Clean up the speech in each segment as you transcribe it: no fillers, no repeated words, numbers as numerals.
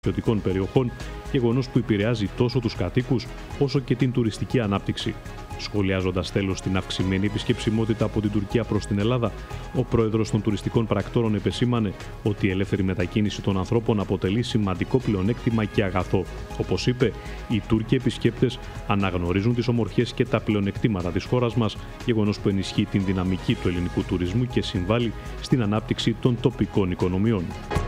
νησιωτικών περιοχών, γεγονός που επηρεάζει τόσο τους κατοίκους όσο και την τουριστική ανάπτυξη. Σχολιάζοντας τέλος την αυξημένη επισκεψιμότητα από την Τουρκία προς την Ελλάδα, ο πρόεδρος των τουριστικών πρακτόρων επεσήμανε ότι η ελεύθερη μετακίνηση των ανθρώπων αποτελεί σημαντικό πλεονέκτημα και αγαθό. Όπως είπε, οι Τούρκοι επισκέπτες αναγνωρίζουν τις ομορφιές και τα πλεονεκτήματα της χώρας μας, γεγονός που ενισχύει την δυναμική του ελληνικού τουρισμού και συμβάλλει στην ανάπτυξη των τοπικών οικονομιών.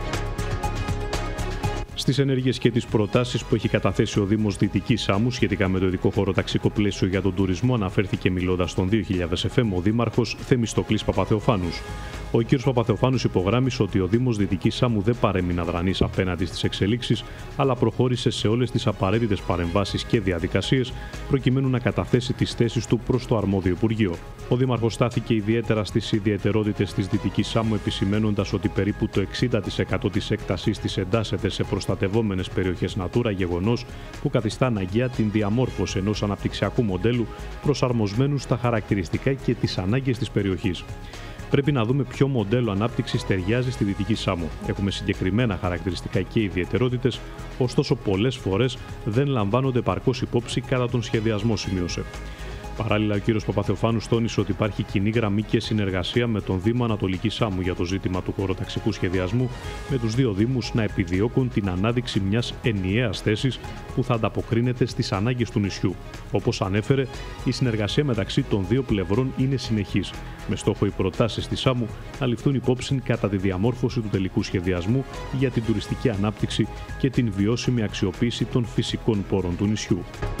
Στις ενέργειες και τις προτάσεις που έχει καταθέσει ο Δήμος Δυτικής Σάμου σχετικά με το ειδικό χωροταξικό πλαίσιο για τον τουρισμό, αναφέρθηκε μιλώντας στον 2000 FM ο Δήμαρχος Θεμιστοκλής Παπαθεοφάνους. Ο κ. Παπαθεοφάνους υπογράμμισε ότι ο Δήμος Δυτικής Σάμου δεν παρέμεινε αδρανής απέναντι στις εξελίξεις, αλλά προχώρησε σε όλες τις απαραίτητες παρεμβάσεις και διαδικασίες προκειμένου να καταθέσει τις θέσεις του προς το αρμόδιο Υπουργείο. Ο Δήμαρχος στάθηκε ιδιαίτερα στις ιδιαιτερότητες της Δυτικής Σάμου, επισημαίνοντας ότι περίπου το 60% της έκτασης της εντάσσεται σε προστατευόμενες περιοχές Natura, γεγονός που καθιστά αναγκαία την διαμόρφωση ενός αναπτυξιακού μοντέλου προσαρμοσμένου στα χαρακτηριστικά και τις ανάγκες της περιοχής. Πρέπει να δούμε ποιο μοντέλο ανάπτυξης ταιριάζει στη Δυτική Σάμο. Έχουμε συγκεκριμένα χαρακτηριστικά και ιδιαιτερότητες, ωστόσο πολλές φορές δεν λαμβάνονται επαρκώς υπόψη κατά τον σχεδιασμό, σημείωσε. Παράλληλα, ο κ. Παπαθεοφάνους τόνισε ότι υπάρχει κοινή γραμμή και συνεργασία με τον Δήμο Ανατολικής Σάμου για το ζήτημα του χωροταξικού σχεδιασμού, με τους δύο Δήμους να επιδιώκουν την ανάδειξη μιας ενιαίας θέσης που θα ανταποκρίνεται στις ανάγκες του νησιού. Όπως ανέφερε, η συνεργασία μεταξύ των δύο πλευρών είναι συνεχής, με στόχο οι προτάσεις της Σάμου να ληφθούν υπόψη κατά τη διαμόρφωση του τελικού σχεδιασμού για την τουριστική ανάπτυξη και την βιώσιμη αξιοποίηση των φυσικών πόρων του νησιού.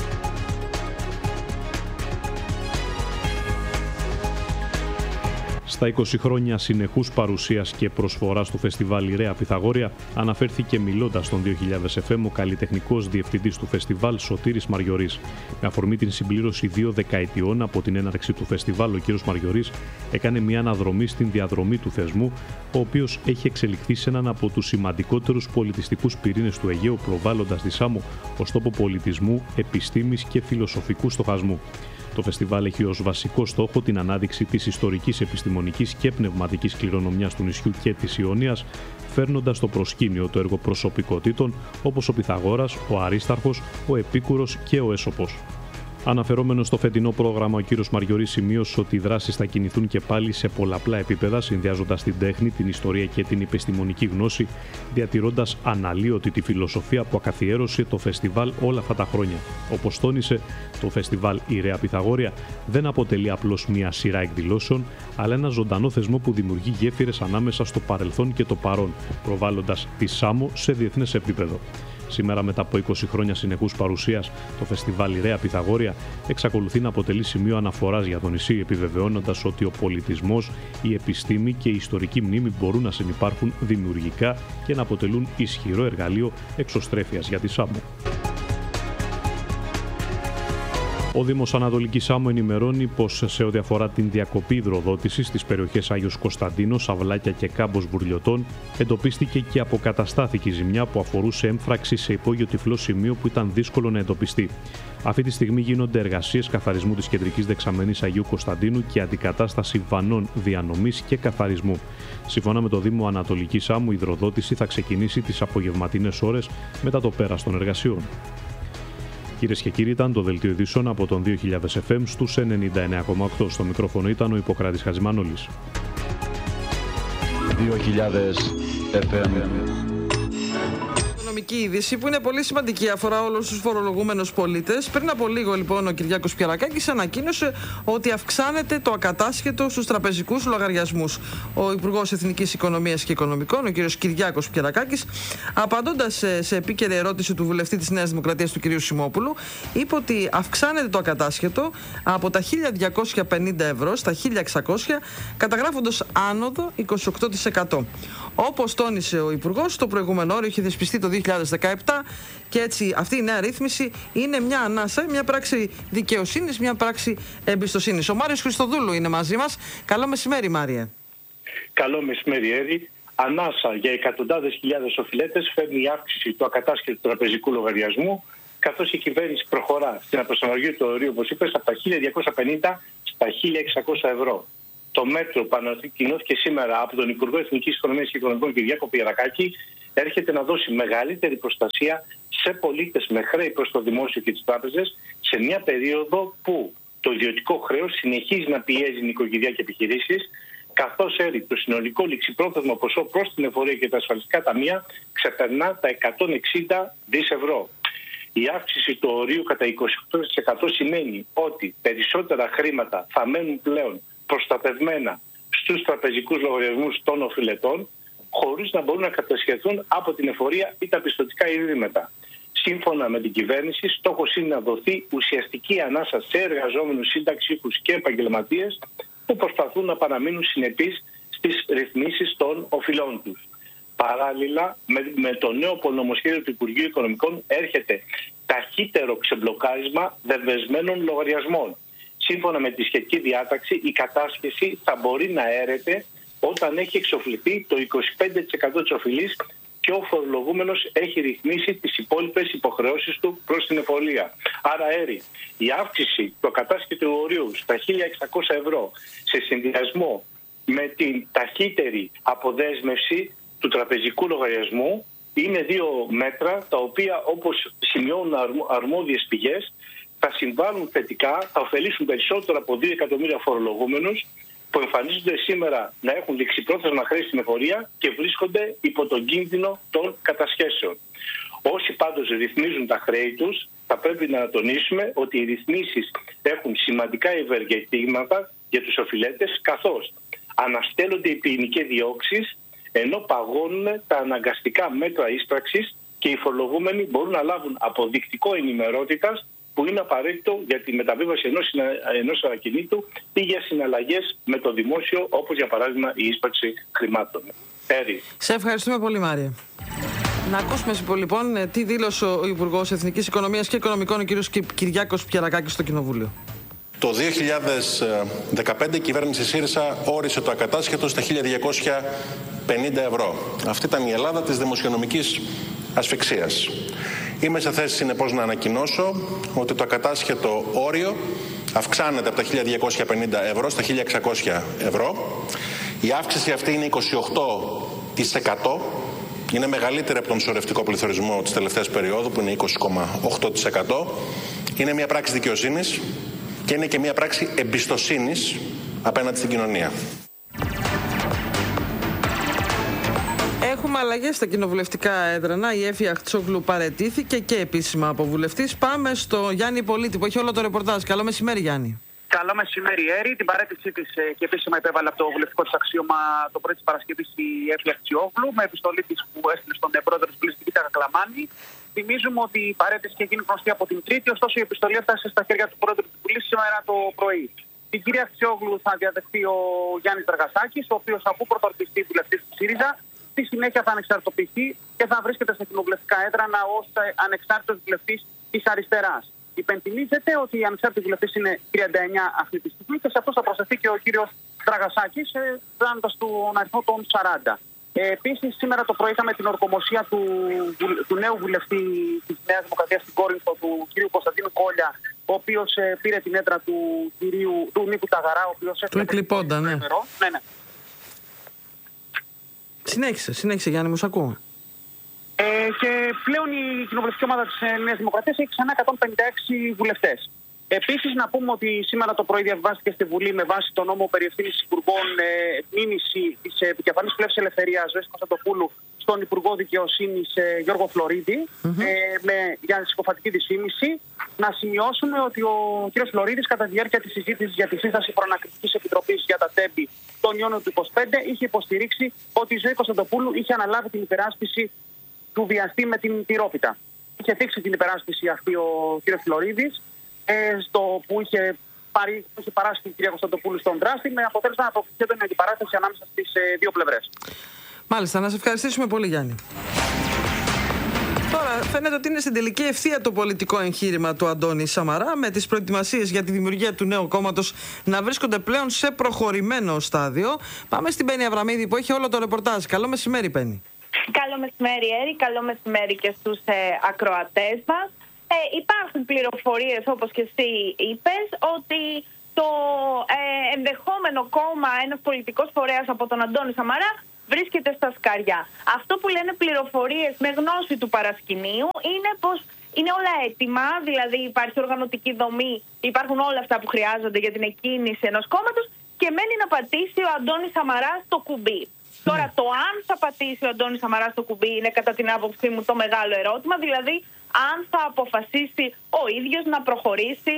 Στα 20 χρόνια συνεχούς παρουσίας και προσφοράς του φεστιβάλ Η Ρέα Πυθαγόρια, αναφέρθηκε μιλώντας στον 2000 FM ο καλλιτεχνικός διευθυντής του φεστιβάλ Σωτήρης Μαριωρής. Με αφορμή την συμπλήρωση 2 δεκαετιών από την έναρξη του φεστιβάλ, ο κ. Μαριωρής έκανε μια αναδρομή στην διαδρομή του θεσμού, ο οποίος έχει εξελιχθεί σε έναν από τους σημαντικότερους πολιτιστικούς πυρήνες του Αιγαίου, προβάλλοντας τη Σάμο ως τόπο πολιτισμού, επιστήμης και φιλοσοφικού στοχασμού. Το φεστιβάλ έχει ως βασικό στόχο την ανάδειξη της ιστορικής, επιστημονικής και πνευματικής κληρονομιάς του νησιού και της Ιωνίας, φέρνοντας στο προσκήνιο το έργο προσωπικότητων όπως ο Πυθαγόρας, ο Αρίσταρχος, ο Επίκουρος και ο Έσωπος. Αναφερόμενο στο φετινό πρόγραμμα, ο κ. Μαριωρής σημείωσε ότι οι δράσεις θα κινηθούν και πάλι σε πολλαπλά επίπεδα, συνδυάζοντας την τέχνη, την ιστορία και την επιστημονική γνώση, διατηρώντας αναλύωτη τη φιλοσοφία που ακαθιέρωσε το φεστιβάλ όλα αυτά τα χρόνια. Όπως τόνισε, το φεστιβάλ Η Ρέα Πυθαγόρια δεν αποτελεί απλώς μια σειρά εκδηλώσεων, αλλά ένα ζωντανό θεσμό που δημιουργεί γέφυρες ανάμεσα στο παρελθόν και το παρόν, προβάλλοντας τη Σάμο σε διεθνές επίπεδο. Σήμερα, μετά από 20 χρόνια συνεχούς παρουσίας, το φεστιβάλ Η Ρέα Πυθαγόρια εξακολουθεί να αποτελεί σημείο αναφοράς για το νησί, επιβεβαιώνοντας ότι ο πολιτισμός, η επιστήμη και η ιστορική μνήμη μπορούν να συνυπάρχουν δημιουργικά και να αποτελούν ισχυρό εργαλείο εξωστρέφειας για τη Σάμο. Ο Δήμος Ανατολικής Σάμου ενημερώνει πως σε ό,τι αφορά την διακοπή υδροδότησης στις περιοχές Άγιος Κωνσταντίνος, Αυλάκια και Κάμπος Βουρλιωτών, εντοπίστηκε και αποκαταστάθηκε ζημιά που αφορούσε έμφραξη σε υπόγειο τυφλό σημείο που ήταν δύσκολο να εντοπιστεί. Αυτή τη στιγμή γίνονται εργασίες καθαρισμού της κεντρικής δεξαμενής Αγίου Κωνσταντίνου και αντικατάσταση βανών διανομής και καθαρισμού. Σύμφωνα με το Δήμο Ανατολικής Σάμου, η υδροδότηση θα ξεκινήσει τις απογευματινές ώρες μετά το πέρας των εργασιών. Κυρίες και κύριοι, ήταν το Δελτίο Ειδήσεων από τον 2000 FM στους 99,8. Στο μικρόφωνο ήταν ο Ιπποκράτης Χατζημανόλης. 2000 FM. Οικονομική είδηση που είναι πολύ σημαντική, αφορά όλους τους φορολογούμενους πολίτες. Πριν από λίγο, λοιπόν, ο Κυριάκος Πιερακάκης ανακοίνωσε ότι αυξάνεται το ακατάσχετο στους τραπεζικούς λογαριασμούς. Ο Υπουργός Εθνικής Οικονομίας και Οικονομικών, ο κ. Κυριάκος Πιερακάκης, απαντώντας σε επίκαιρη ερώτηση του βουλευτή της Νέας Δημοκρατίας, του κ. Σιμόπουλου, είπε ότι αυξάνεται το ακατάσχετο από τα 1.250 ευρώ στα 1.600, καταγράφοντας άνοδο 28%. Όπως τόνισε ο Υπουργός, το προηγούμενο όριο είχε θεσπιστεί το 2017 και έτσι αυτή η νέα ρύθμιση είναι μια ανάσα, μια πράξη δικαιοσύνης, μια πράξη εμπιστοσύνης. Ο Μάριος Χριστοδούλου είναι μαζί μας. Καλό μεσημέρι, Μάριε. Καλό μεσημέρι, Έρη. Ανάσα για εκατοντάδες χιλιάδες οφειλέτες φέρνει η αύξηση του ακατάσχετου τραπεζικού λογαριασμού, καθώς η κυβέρνηση προχωρά στην αποσαρμογή του ορίου, όπως είπες, από τα 1.250 στα 1.600 ευρώ. Το μέτρο που ανακοινώθηκε σήμερα από τον Υπουργό Εθνικής Οικονομίας και Οικονομικών Κυριάκο Πιερακάκη έρχεται να δώσει μεγαλύτερη προστασία σε πολίτες με χρέη προς το δημόσιο και τις τράπεζες σε μια περίοδο που το ιδιωτικό χρέος συνεχίζει να πιέζει νοικοκυριά και επιχειρήσεις, καθώς το συνολικό ληξιπρόθεσμο ποσό προς την εφορία και τα ασφαλιστικά ταμεία ξεπερνά τα 160 δις ευρώ. Η αύξηση του ορίου κατά 28% σημαίνει ότι περισσότερα χρήματα θα μένουν πλέον προστατευμένα στους τραπεζικούς λογαριασμούς των οφειλετών, χωρίς να μπορούν να κατασχεθούν από την εφορία ή τα πιστωτικά ιδρύματα. Σύμφωνα με την κυβέρνηση, στόχος είναι να δοθεί ουσιαστική ανάσα σε εργαζόμενους, συνταξιούχους και επαγγελματίες που προσπαθούν να παραμείνουν συνεπείς στις ρυθμίσεις των οφειλών τους. Παράλληλα, με το νέο πολυνομοσχέδιο του Υπουργείου Οικονομικών έρχεται ταχύτερο ξεμπλοκάρισμα δεσμευμένων λογαριασμών. Σύμφωνα με τη σχετική διάταξη, η κατάσχεση θα μπορεί να έρεται όταν έχει εξοφληθεί το 25% της οφειλής και ο φορολογούμενος έχει ρυθμίσει τις υπόλοιπες υποχρεώσεις του προς την εφορία. Άρα, η αύξηση του ακατάσχετου ορίου στα 1.600 ευρώ σε συνδυασμό με την ταχύτερη αποδέσμευση του τραπεζικού λογαριασμού είναι δύο μέτρα τα οποία, όπως σημειώνουν αρμόδιες πηγές, θα συμβάλλουν θετικά, θα ωφελήσουν περισσότερο από 2 εκατομμύρια φορολογούμενους που εμφανίζονται σήμερα να έχουν ληξιπρόθεσμα χρέη στην εφορία και βρίσκονται υπό τον κίνδυνο των κατασχέσεων. Όσοι πάντως ρυθμίζουν τα χρέη τους, θα πρέπει να τονίσουμε ότι οι ρυθμίσεις έχουν σημαντικά ευεργετήματα για τους οφειλέτες, καθώς αναστέλλονται οι ποινικές διώξεις, ενώ παγώνουν τα αναγκαστικά μέτρα ίσπραξης και οι φορολογούμενοι μπορούν να λάβουν αποδεικτικό ενημερότητας που είναι απαραίτητο για τη μεταβίβαση ενός ακινήτου ή για συναλλαγές με το δημόσιο, όπως για παράδειγμα η ίσπραξη χρημάτων. Σε ευχαριστούμε πολύ, Μάρια. Να ακούσουμε λοιπόν τι δήλωσε ο Υπουργός Εθνικής Οικονομίας και Οικονομικών, ο κ. Κυριάκος Πιερακάκης, στο Κοινοβούλιο. Το 2015 η κυβέρνηση ΣΥΡΙΖΑ όρισε το ακατάσχετο στα 1.250 ευρώ. Αυτή ήταν η Ελλάδα της δημοσιονομικής ασφυξίας. Είμαι σε θέση συνεπώς να ανακοινώσω ότι το ακατάσχετο όριο αυξάνεται από τα 1.250 ευρώ στα 1.600 ευρώ. Η αύξηση αυτή είναι 28%. Είναι μεγαλύτερη από τον σωρευτικό πληθωρισμό της τελευταίας περίοδου που είναι 20,8%. Είναι μια πράξη δικαιοσύνης και είναι και μια πράξη εμπιστοσύνης απέναντι στην κοινωνία. Έχουμε αλλαγές στα κοινοβουλευτικά έδρανα. Η Έφη Αχτσόγλου παραιτήθηκε και επίσημα από βουλευτής. Πάμε στο Γιάννη Πολίτη που έχει όλο το ρεπορτάζ. Καλό μεσημέρι, Γιάννη. Καλό μεσημέρι, Έρη. Την παρέτησή της και επίσημα υπέβαλε από το βουλευτικό της αξίωμα το πρωί της Παρασκευής η Έφη Αχτσόγλου με επιστολή της που έστειλε στον πρόεδρο της Βουλής, Β. Κακλαμάνη. Θυμίζουμε ότι η παρέτηση είχε γίνει γνωστή από την Τρίτη, ωστόσο η επιστολή έφτασε στα χέρια του πρόεδρου της Βουλής σήμερα το πρωί. Την κυρία Αχτσόγλου θα διαδεχθεί ο Γιάννης Δραγασάκης, ο οποίος αφού πρωτοορτιστεί βουλευτής του ΣΥΡΙΖΑ, στη συνέχεια θα ανεξαρτοποιηθεί και θα βρίσκεται στα κοινοβουλευτικά έδρανα ως ανεξάρτητος βουλευτής της αριστεράς. Υπενθυμίζεται ότι η ανεξάρτητη βουλευτής είναι 39 αυτή τη στιγμή και σε αυτό θα προσθεθεί και ο κύριος Δραγασάκης, φτάνοντας τον αριθμό των 40. Επίσης, σήμερα το πρωί είχαμε την ορκομοσία του νέου βουλευτή της Νέας Δημοκρατίας στην Κόρινθο, του κύριου Κωνσταντίνου Κόλια, ο οποίος πήρε την έδρα του Νίκου Ταγαρά, ο οποίος του εκλειπώντα, ναι. Ναι. Συνέχισε Γιάννη, μου σ' ακούω. Και πλέον η κοινοβουλευτική ομάδα της Νέας Δημοκρατίας έχει ξανά 156 βουλευτές. Επίσης, να πούμε ότι σήμερα το πρωί διαβάστηκε στη Βουλή με βάση τον νόμο περί ευθύνης υπουργών μήνυση της επικεφαλής Πλεύσης Ελευθερίας Ζωής Κωνσταντοπούλου στον Υπουργό Δικαιοσύνης Γιώργο Φλωρίδη για συκοφαντική δυσφήμιση. Να σημειώσουμε ότι ο κ. Φλωρίδης κατά τη διάρκεια της συζήτησης για τη σύσταση προανακριτικής επιτροπής για τα τέμπη τον Ιούνιο του 2025 είχε υποστηρίξει ότι η Ζωή Κωνσταντοπούλου είχε αναλάβει την υπεράσπιση του βιαστή με την τυρόπιτα. Είχε θίξει την υπεράσπιση αυτή ο κ. Φλωρίδης, που είχε παράσει την κυρία Κωνσταντοπούλου στον δράστη, με αποτέλεσμα να προωθηθεί την αντιπαράθεση ανάμεσα στις δύο πλευρές. Μάλιστα, να σε ευχαριστήσουμε πολύ, Γιάννη. Τώρα φαίνεται ότι είναι στην τελική ευθεία το πολιτικό εγχείρημα του Αντώνη Σαμαρά, με τις προετοιμασίες για τη δημιουργία του νέου κόμματος να βρίσκονται πλέον σε προχωρημένο στάδιο. Πάμε στην Πέννη Αβραμίδη που έχει όλο το ρεπορτάζ. Καλό μεσημέρι, Πέννη. Καλό μεσημέρι, Έρη. Καλό μεσημέρι και στους ακροατές μας. Υπάρχουν πληροφορίες, όπως και εσύ είπες, ότι το ενδεχόμενο κόμμα, ένας πολιτικός φορέας από τον Αντώνη Σαμαρά, βρίσκεται στα σκαριά. Αυτό που λένε πληροφορίες με γνώση του παρασκηνίου είναι πως είναι όλα έτοιμα, δηλαδή υπάρχει οργανωτική δομή, υπάρχουν όλα αυτά που χρειάζονται για την εκκίνηση ενός κόμματος και μένει να πατήσει ο Αντώνης Σαμαράς το κουμπί. Τώρα το αν θα πατήσει ο Αντώνης Σαμαράς το κουμπί είναι κατά την άποψή μου το μεγάλο ερώτημα, δηλαδή αν θα αποφασίσει ο ίδιος να προχωρήσει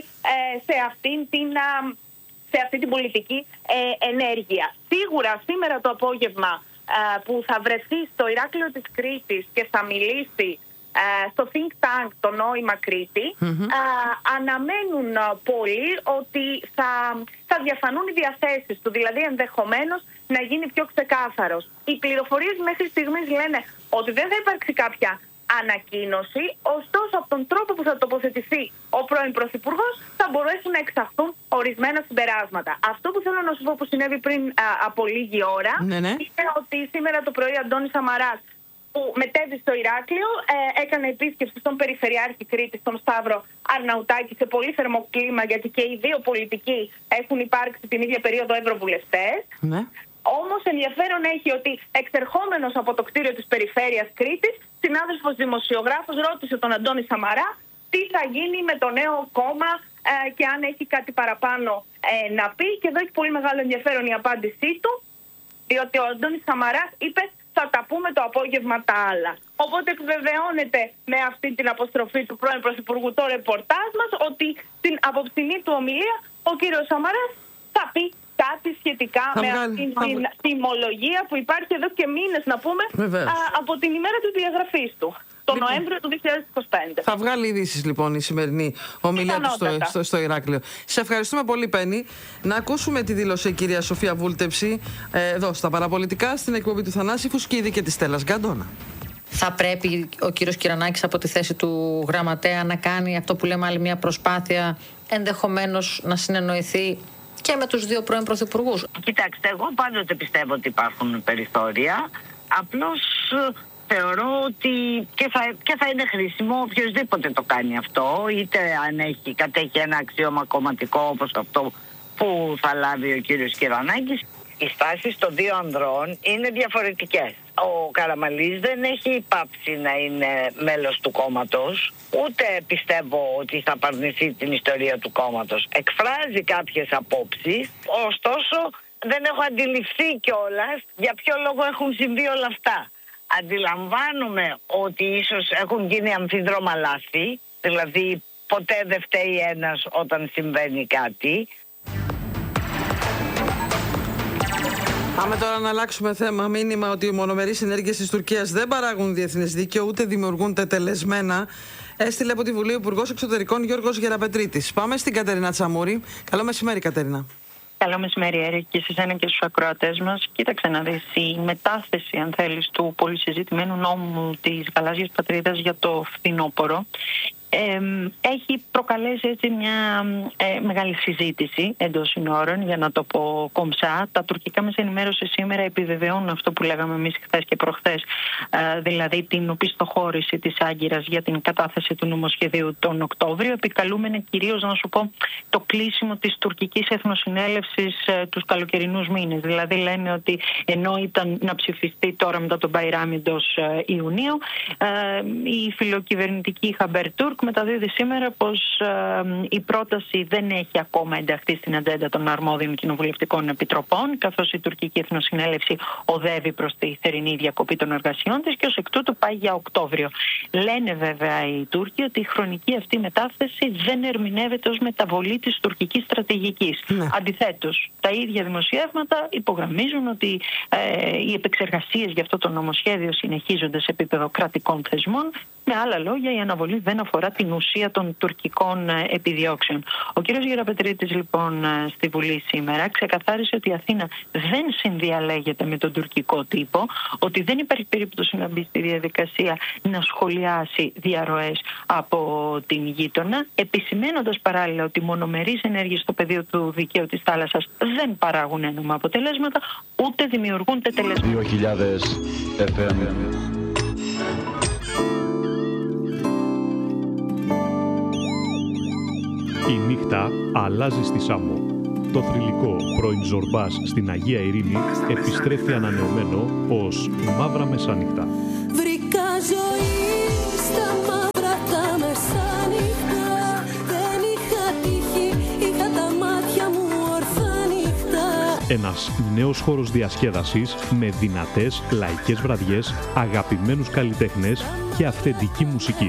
σε αυτή την πολιτική ενέργεια. Σίγουρα σήμερα το απόγευμα που θα βρεθεί στο Ηράκλειο της Κρήτης και θα μιλήσει στο Think Tank το Νόημα Κρήτη, αναμένουν πολλοί ότι θα διαφανούν οι διαθέσεις του, δηλαδή ενδεχομένως να γίνει πιο ξεκάθαρος. Οι πληροφορίες μέχρι στιγμής λένε ότι δεν θα υπάρξει κάποια ανακοίνωση, ωστόσο από τον τρόπο που θα τοποθετηθεί ο πρώην Πρωθυπουργός θα μπορέσουν να εξαχθούν ορισμένα συμπεράσματα. Αυτό που θέλω να σου πω που συνέβη πριν από λίγη ώρα είναι ότι σήμερα το πρωί Αντώνης Σαμαράς, που μετέβη στο Ηράκλειο, έκανε επίσκεψη στον Περιφερειάρχη Κρήτης, τον Σταύρο Αρναουτάκη, σε πολύ θερμό κλίμα, γιατί και οι δύο πολιτικοί έχουν υπάρξει την ίδια περίοδο ευρωβουλευτές. Ναι. Όμως ενδιαφέρον έχει ότι εξερχόμενος από το κτίριο της Περιφέρειας Κρήτης, συνάδελφος δημοσιογράφος ρώτησε τον Αντώνη Σαμαρά τι θα γίνει με το νέο κόμμα και αν έχει κάτι παραπάνω να πει. Και εδώ έχει πολύ μεγάλο ενδιαφέρον η απάντησή του, διότι ο Αντώνης Σαμαράς είπε θα τα πούμε το απόγευμα τα άλλα. Οπότε επιβεβαιώνεται με αυτή την αποστροφή του πρώην Πρωθυπουργού το ρεπορτάζ μας ότι στην απόψινή του ομιλία ο κύριος Σαμαράς θα πει κάτι σχετικά με αυτή την τιμολογία που υπάρχει εδώ και μήνες, να πούμε, από την ημέρα της διαγραφής του, το Νοέμβριο του 2025. Θα βγάλει ειδήσεις λοιπόν η σημερινή ομιλία του στο Ηράκλειο. Σε ευχαριστούμε πολύ, Πέννη. Να ακούσουμε τη δήλωση κυρία Σοφία Βούλτεψη εδώ στα Παραπολιτικά, στην εκπομπή του Θανάση Φουσκίδη και της Στέλλας Γκαντώνα. Θα πρέπει ο κύριος Κυρανάκης από τη θέση του γραμματέα να κάνει αυτό που λέμε άλλη μια προσπάθεια, ενδεχομένως να συνεννοηθεί και με τους δύο πρώην πρωθυπουργούς. Κοιτάξτε, εγώ πάντοτε πιστεύω ότι υπάρχουν περιθώρια. Απλώς θεωρώ ότι και θα είναι χρήσιμο οποιοδήποτε το κάνει αυτό, είτε αν κατέχει ένα αξίωμα κομματικό όπως αυτό που θα λάβει ο κύριος Κυρανάκης. Οι στάσεις των δύο ανδρών είναι διαφορετικές. Ο Καραμανλής δεν έχει πάψει να είναι μέλος του κόμματος, ούτε πιστεύω ότι θα παρνηθεί την ιστορία του κόμματος. Εκφράζει κάποιες απόψεις, ωστόσο δεν έχω αντιληφθεί κιόλας για ποιο λόγο έχουν συμβεί όλα αυτά. Αντιλαμβάνομαι ότι ίσως έχουν γίνει αμφίδρομα λάθη, δηλαδή ποτέ δεν φταίει ένας όταν συμβαίνει κάτι. Πάμε τώρα να αλλάξουμε θέμα. Μήνυμα ότι οι μονομερείς ενέργειες της Τουρκίας δεν παράγουν διεθνές δίκαιο ούτε δημιουργούν τετελεσμένα. Έστειλε από τη Βουλή ο Υπουργός Εξωτερικών Γιώργος Γεραπετρίτης. Πάμε στην Κατερίνα Τσαμούρη. Καλό μεσημέρι, Κατερίνα. Καλό μεσημέρι, Έρη, και σε εσένα και στους ακροατές μας. Κοίταξε να δεις, η μετάθεση, αν θέλεις, του πολυσυζητημένου νόμου της Γαλάζιας Πατρίδας για το φθινόπωρο έχει προκαλέσει έτσι μια μεγάλη συζήτηση εντός συνόρων, για να το πω κομψά. Τα τουρκικά μέσα ενημέρωση σήμερα επιβεβαιώνουν αυτό που λέγαμε εμείς χθες και προχθές, δηλαδή την οπισθοχώρηση της Άγκυρας για την κατάθεση του νομοσχεδίου τον Οκτώβριο, επικαλούμενε κυρίως, να σου πω, το κλείσιμο της τουρκικής εθνοσυνέλευσης τους καλοκαιρινούς μήνες. Δηλαδή λένε ότι ενώ ήταν να ψηφιστεί τώρα μετά τον Μπαϊράμ εντός Ιουνίου, η φιλοκυβερνητική Χαμπερτούρκ μεταδίδει σήμερα πως η πρόταση δεν έχει ακόμα ενταχθεί στην ατζέντα των αρμόδιων κοινοβουλευτικών επιτροπών, καθώς η τουρκική εθνοσυνέλευση οδεύει προς τη θερινή διακοπή των εργασιών της και ως εκ τούτου πάει για Οκτώβριο. Λένε βέβαια οι Τούρκοι ότι η χρονική αυτή μετάθεση δεν ερμηνεύεται ως μεταβολή της τουρκικής στρατηγικής. Αντιθέτως, τα ίδια δημοσιεύματα υπογραμμίζουν ότι οι επεξεργασίες για αυτό το νομοσχέδιο συνεχίζονται σε επίπεδο κρατικών θεσμών. Με άλλα λόγια, η αναβολή δεν αφορά την ουσία των τουρκικών επιδιώξεων. Ο κ. Γεραπετρίτης, λοιπόν, στη Βουλή σήμερα ξεκαθάρισε ότι η Αθήνα δεν συνδιαλέγεται με τον τουρκικό τύπο, ότι δεν υπάρχει περίπτωση να μπει στη διαδικασία να σχολιάσει διαρροές από την γείτονα, επισημαίνοντας παράλληλα ότι οι μονομερείς ενέργειες στο πεδίο του δικαίου της θάλασσας δεν παράγουν ένομα αποτελέσματα, ούτε δημιουργούν τετελεσμένα. 2000 FM. Η νύχτα αλλάζει στη Σάμο. Το θρυλικό πρώην Ζορμπάς στην Αγία Ειρήνη επιστρέφει ανανεωμένο ως Μαύρα Μεσάνυχτα. Βρήκα ζωή στα μαύρα τα μεσάνυχτα. Δεν είχα τύχη, είχα τα μάτια μου ορθά νύχτα. Ένας νέος χώρος διασκέδασης με δυνατές λαϊκές βραδιές, αγαπημένους καλλιτέχνες και αυθεντική μουσική.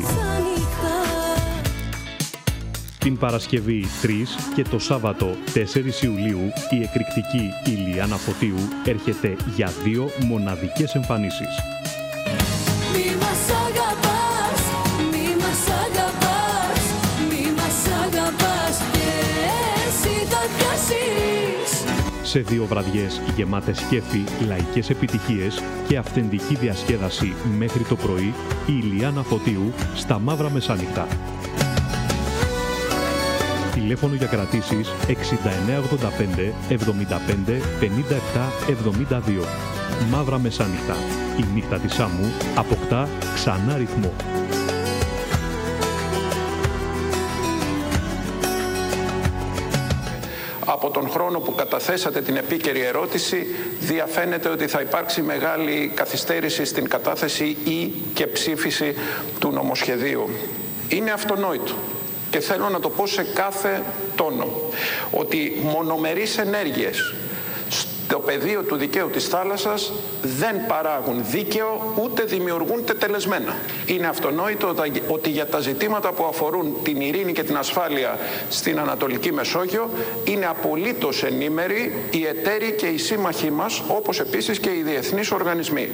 Την Παρασκευή 3 και το Σάββατο 4 Ιουλίου η εκρηκτική Ηλιάνα Φωτίου έρχεται για 2 μοναδικές εμφανίσεις. Μη μας αγαπάς, μη μας αγαπάς, μη μας αγαπάς και εσύ θα πιάσεις. Σε 2 βραδιές γεμάτες κέφι, λαϊκές επιτυχίες και αυθεντική διασκέδαση μέχρι το πρωί, η Ηλιάνα Φωτίου στα Μαύρα Μεσάνυχτα. Τηλέφωνο για κρατήσεις 6985 75 57 72. Μαύρα Μεσάνυχτα. Η νύχτα της Σάμου αποκτά ξανά ρυθμό. Από τον χρόνο που καταθέσατε την επίκαιρη ερώτηση, διαφαίνεται ότι θα υπάρξει μεγάλη καθυστέρηση στην κατάθεση ή και ψήφιση του νομοσχεδίου. Είναι αυτονόητο. Και θέλω να το πω σε κάθε τόνο, ότι μονομερείς ενέργειες στο πεδίο του δικαίου της θάλασσας δεν παράγουν δίκαιο ούτε δημιουργούν τετελεσμένα. Είναι αυτονόητο ότι για τα ζητήματα που αφορούν την ειρήνη και την ασφάλεια στην Ανατολική Μεσόγειο είναι απολύτως ενήμεροι οι εταίροι και οι σύμμαχοί μας, όπως επίσης και οι διεθνείς οργανισμοί.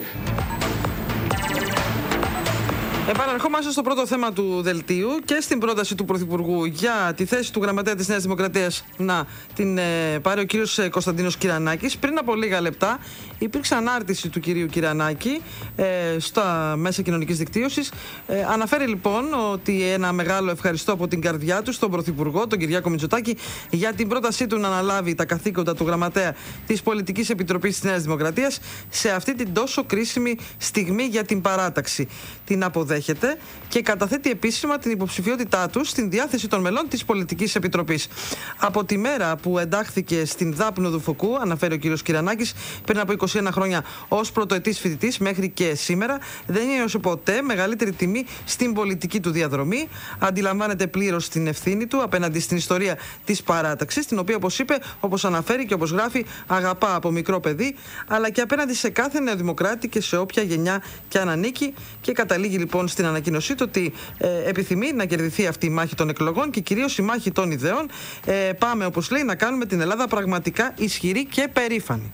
Επαναρχόμαστε στο πρώτο θέμα του δελτίου και στην πρόταση του Πρωθυπουργού για τη θέση του γραμματέα της Νέας Δημοκρατίας να την πάρει ο κύριος Κωνσταντίνος Κυρανάκης. Πριν από λίγα λεπτά υπήρξε ανάρτηση του κυρίου Κυρανάκη στα μέσα κοινωνικής δικτύωσης. Αναφέρει λοιπόν ότι ένα μεγάλο ευχαριστώ από την καρδιά του στον Πρωθυπουργό, τον Κυριάκο Μητσοτάκη, για την πρότασή του να αναλάβει τα καθήκοντα του γραμματέα της Πολιτικής Επιτροπής της Νέας Δημοκρατίας σε αυτή την τόσο κρίσιμη στιγμή για την παράταξη. Την αποδέχεται και καταθέτει επίσημα την υποψηφιότητά του στην διάθεση των μελών της Πολιτικής Επιτροπής. Από τη μέρα που εντάχθηκε στην Δάπνο του Φωκού, αναφέρει ο κύριος Κυρανάκης, πριν από 21 χρόνια ως πρωτοετής φοιτητής μέχρι και σήμερα, δεν ένιωσε ποτέ μεγαλύτερη τιμή στην πολιτική του διαδρομή. Αντιλαμβάνεται πλήρως την ευθύνη του απέναντι στην ιστορία της παράταξης, την οποία, όπως είπε, όπως αναφέρει και όπως γράφει, αγαπά από μικρό παιδί, αλλά και απέναντι σε κάθε νεοδημοκράτη και σε όποια γενιά και αν ανήκει. Και καταλήγει λοιπόν στην ανακοίνωσή του ότι επιθυμεί να κερδιθεί αυτή η μάχη των εκλογών και κυρίως η μάχη των ιδεών. Πάμε, όπως λέει, να κάνουμε την Ελλάδα πραγματικά ισχυρή και περήφανη.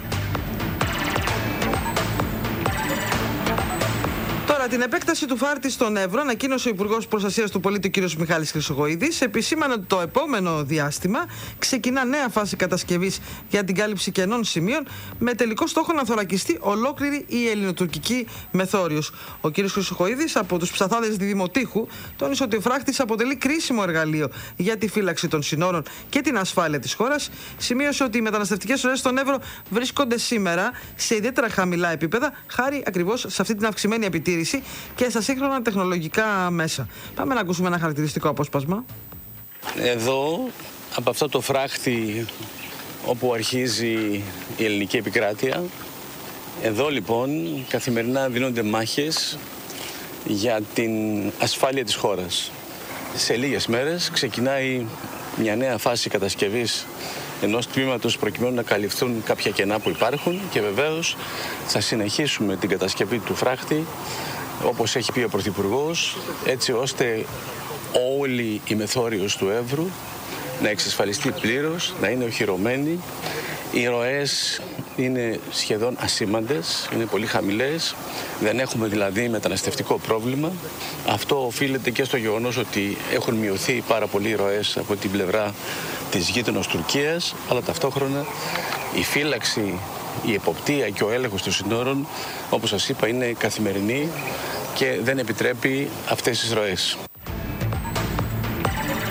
Τώρα, την επέκταση του φάρτη στον Εύρο ανακοίνωσε ο Υπουργός Προστασίας του Πολίτη, ο κ. Μιχάλης Χρυσοχοΐδης. Επισήμανε ότι το επόμενο διάστημα ξεκινά νέα φάση κατασκευής για την κάλυψη κενών σημείων, με τελικό στόχο να θωρακιστεί ολόκληρη η ελληνοτουρκική μεθόριος. Ο κ. Χρυσοχοΐδης, από τους ψαθάδες Δημοτήχου, τόνισε ότι ο φράχτης αποτελεί κρίσιμο εργαλείο για τη φύλαξη των συνόρων και την ασφάλεια της χώρας. Σημείωσε ότι οι μεταναστευτικές ροές στον Εύρο βρίσκονται σήμερα σε ιδιαίτερα χαμηλά επίπεδα, χάρη ακριβώς σε αυτή την αυξημένη επιτήρηση και στα σύγχρονα τεχνολογικά μέσα. Πάμε να ακούσουμε ένα χαρακτηριστικό απόσπασμα. Εδώ, από αυτό το φράχτη όπου αρχίζει η ελληνική επικράτεια, εδώ λοιπόν καθημερινά δίνονται μάχες για την ασφάλεια της χώρας. Σε λίγες μέρες ξεκινάει μια νέα φάση κατασκευής ενός τμήματος προκειμένου να καλυφθούν κάποια κενά που υπάρχουν και βεβαίως θα συνεχίσουμε την κατασκευή του φράχτη, όπως έχει πει ο Πρωθυπουργός, έτσι ώστε όλη η μεθόριος του Εύρου να εξασφαλιστεί πλήρως, να είναι οχυρωμένη. Οι ροές είναι σχεδόν ασήμαντες, είναι πολύ χαμηλές, δεν έχουμε δηλαδή μεταναστευτικό πρόβλημα. Αυτό οφείλεται και στο γεγονός ότι έχουν μειωθεί πάρα πολύ οι ροές από την πλευρά της γείτονος Τουρκίας, αλλά ταυτόχρονα η φύλαξη, η εποπτεία και ο έλεγχος των συνόρων, όπως σας είπα, είναι καθημερινή και δεν επιτρέπει αυτές τις ροές.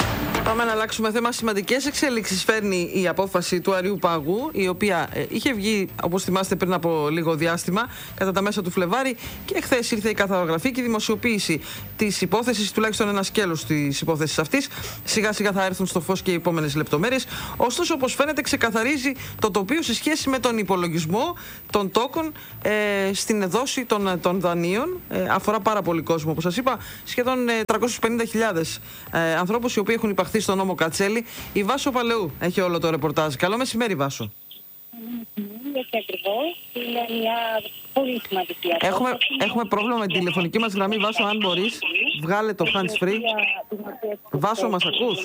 Πάμε να αλλάξουμε θέμα. Σημαντικές εξέλιξεις φέρνει η απόφαση του Αριουπάγου, η οποία είχε βγει, όπως θυμάστε, πριν από λίγο διάστημα, κατά τα μέσα του Φλεβάρι, και χθες ήρθε η καθαρογραφή και η δημοσιοποίηση της υπόθεσης, τουλάχιστον ένα σκέλος της υπόθεσης αυτής. Σιγά σιγά θα έρθουν στο φως και οι επόμενες λεπτομέρειες. Ωστόσο, όπως φαίνεται, ξεκαθαρίζει το τοπίο σε σχέση με τον υπολογισμό των τόκων στην δόση των δανείων. Αφορά πάρα πολύ κόσμο, όπως σας είπα, σχεδόν 350.000 ανθρώπους οι οποίοι έχουν υπαχθεί στον νόμο Κατσέλη. Η Βάσο Παλαιού έχει όλο το ρεπορτάζ. Καλό μεσημέρι, Βάσο. Είναι μια πολύ σημαντική απόφαση. Έχουμε πρόβλημα με τη τηλεφωνική μας γραμμή. Βάσο, αν μπορείς, βγάλε το hands free. Βάσο, μας ακούς?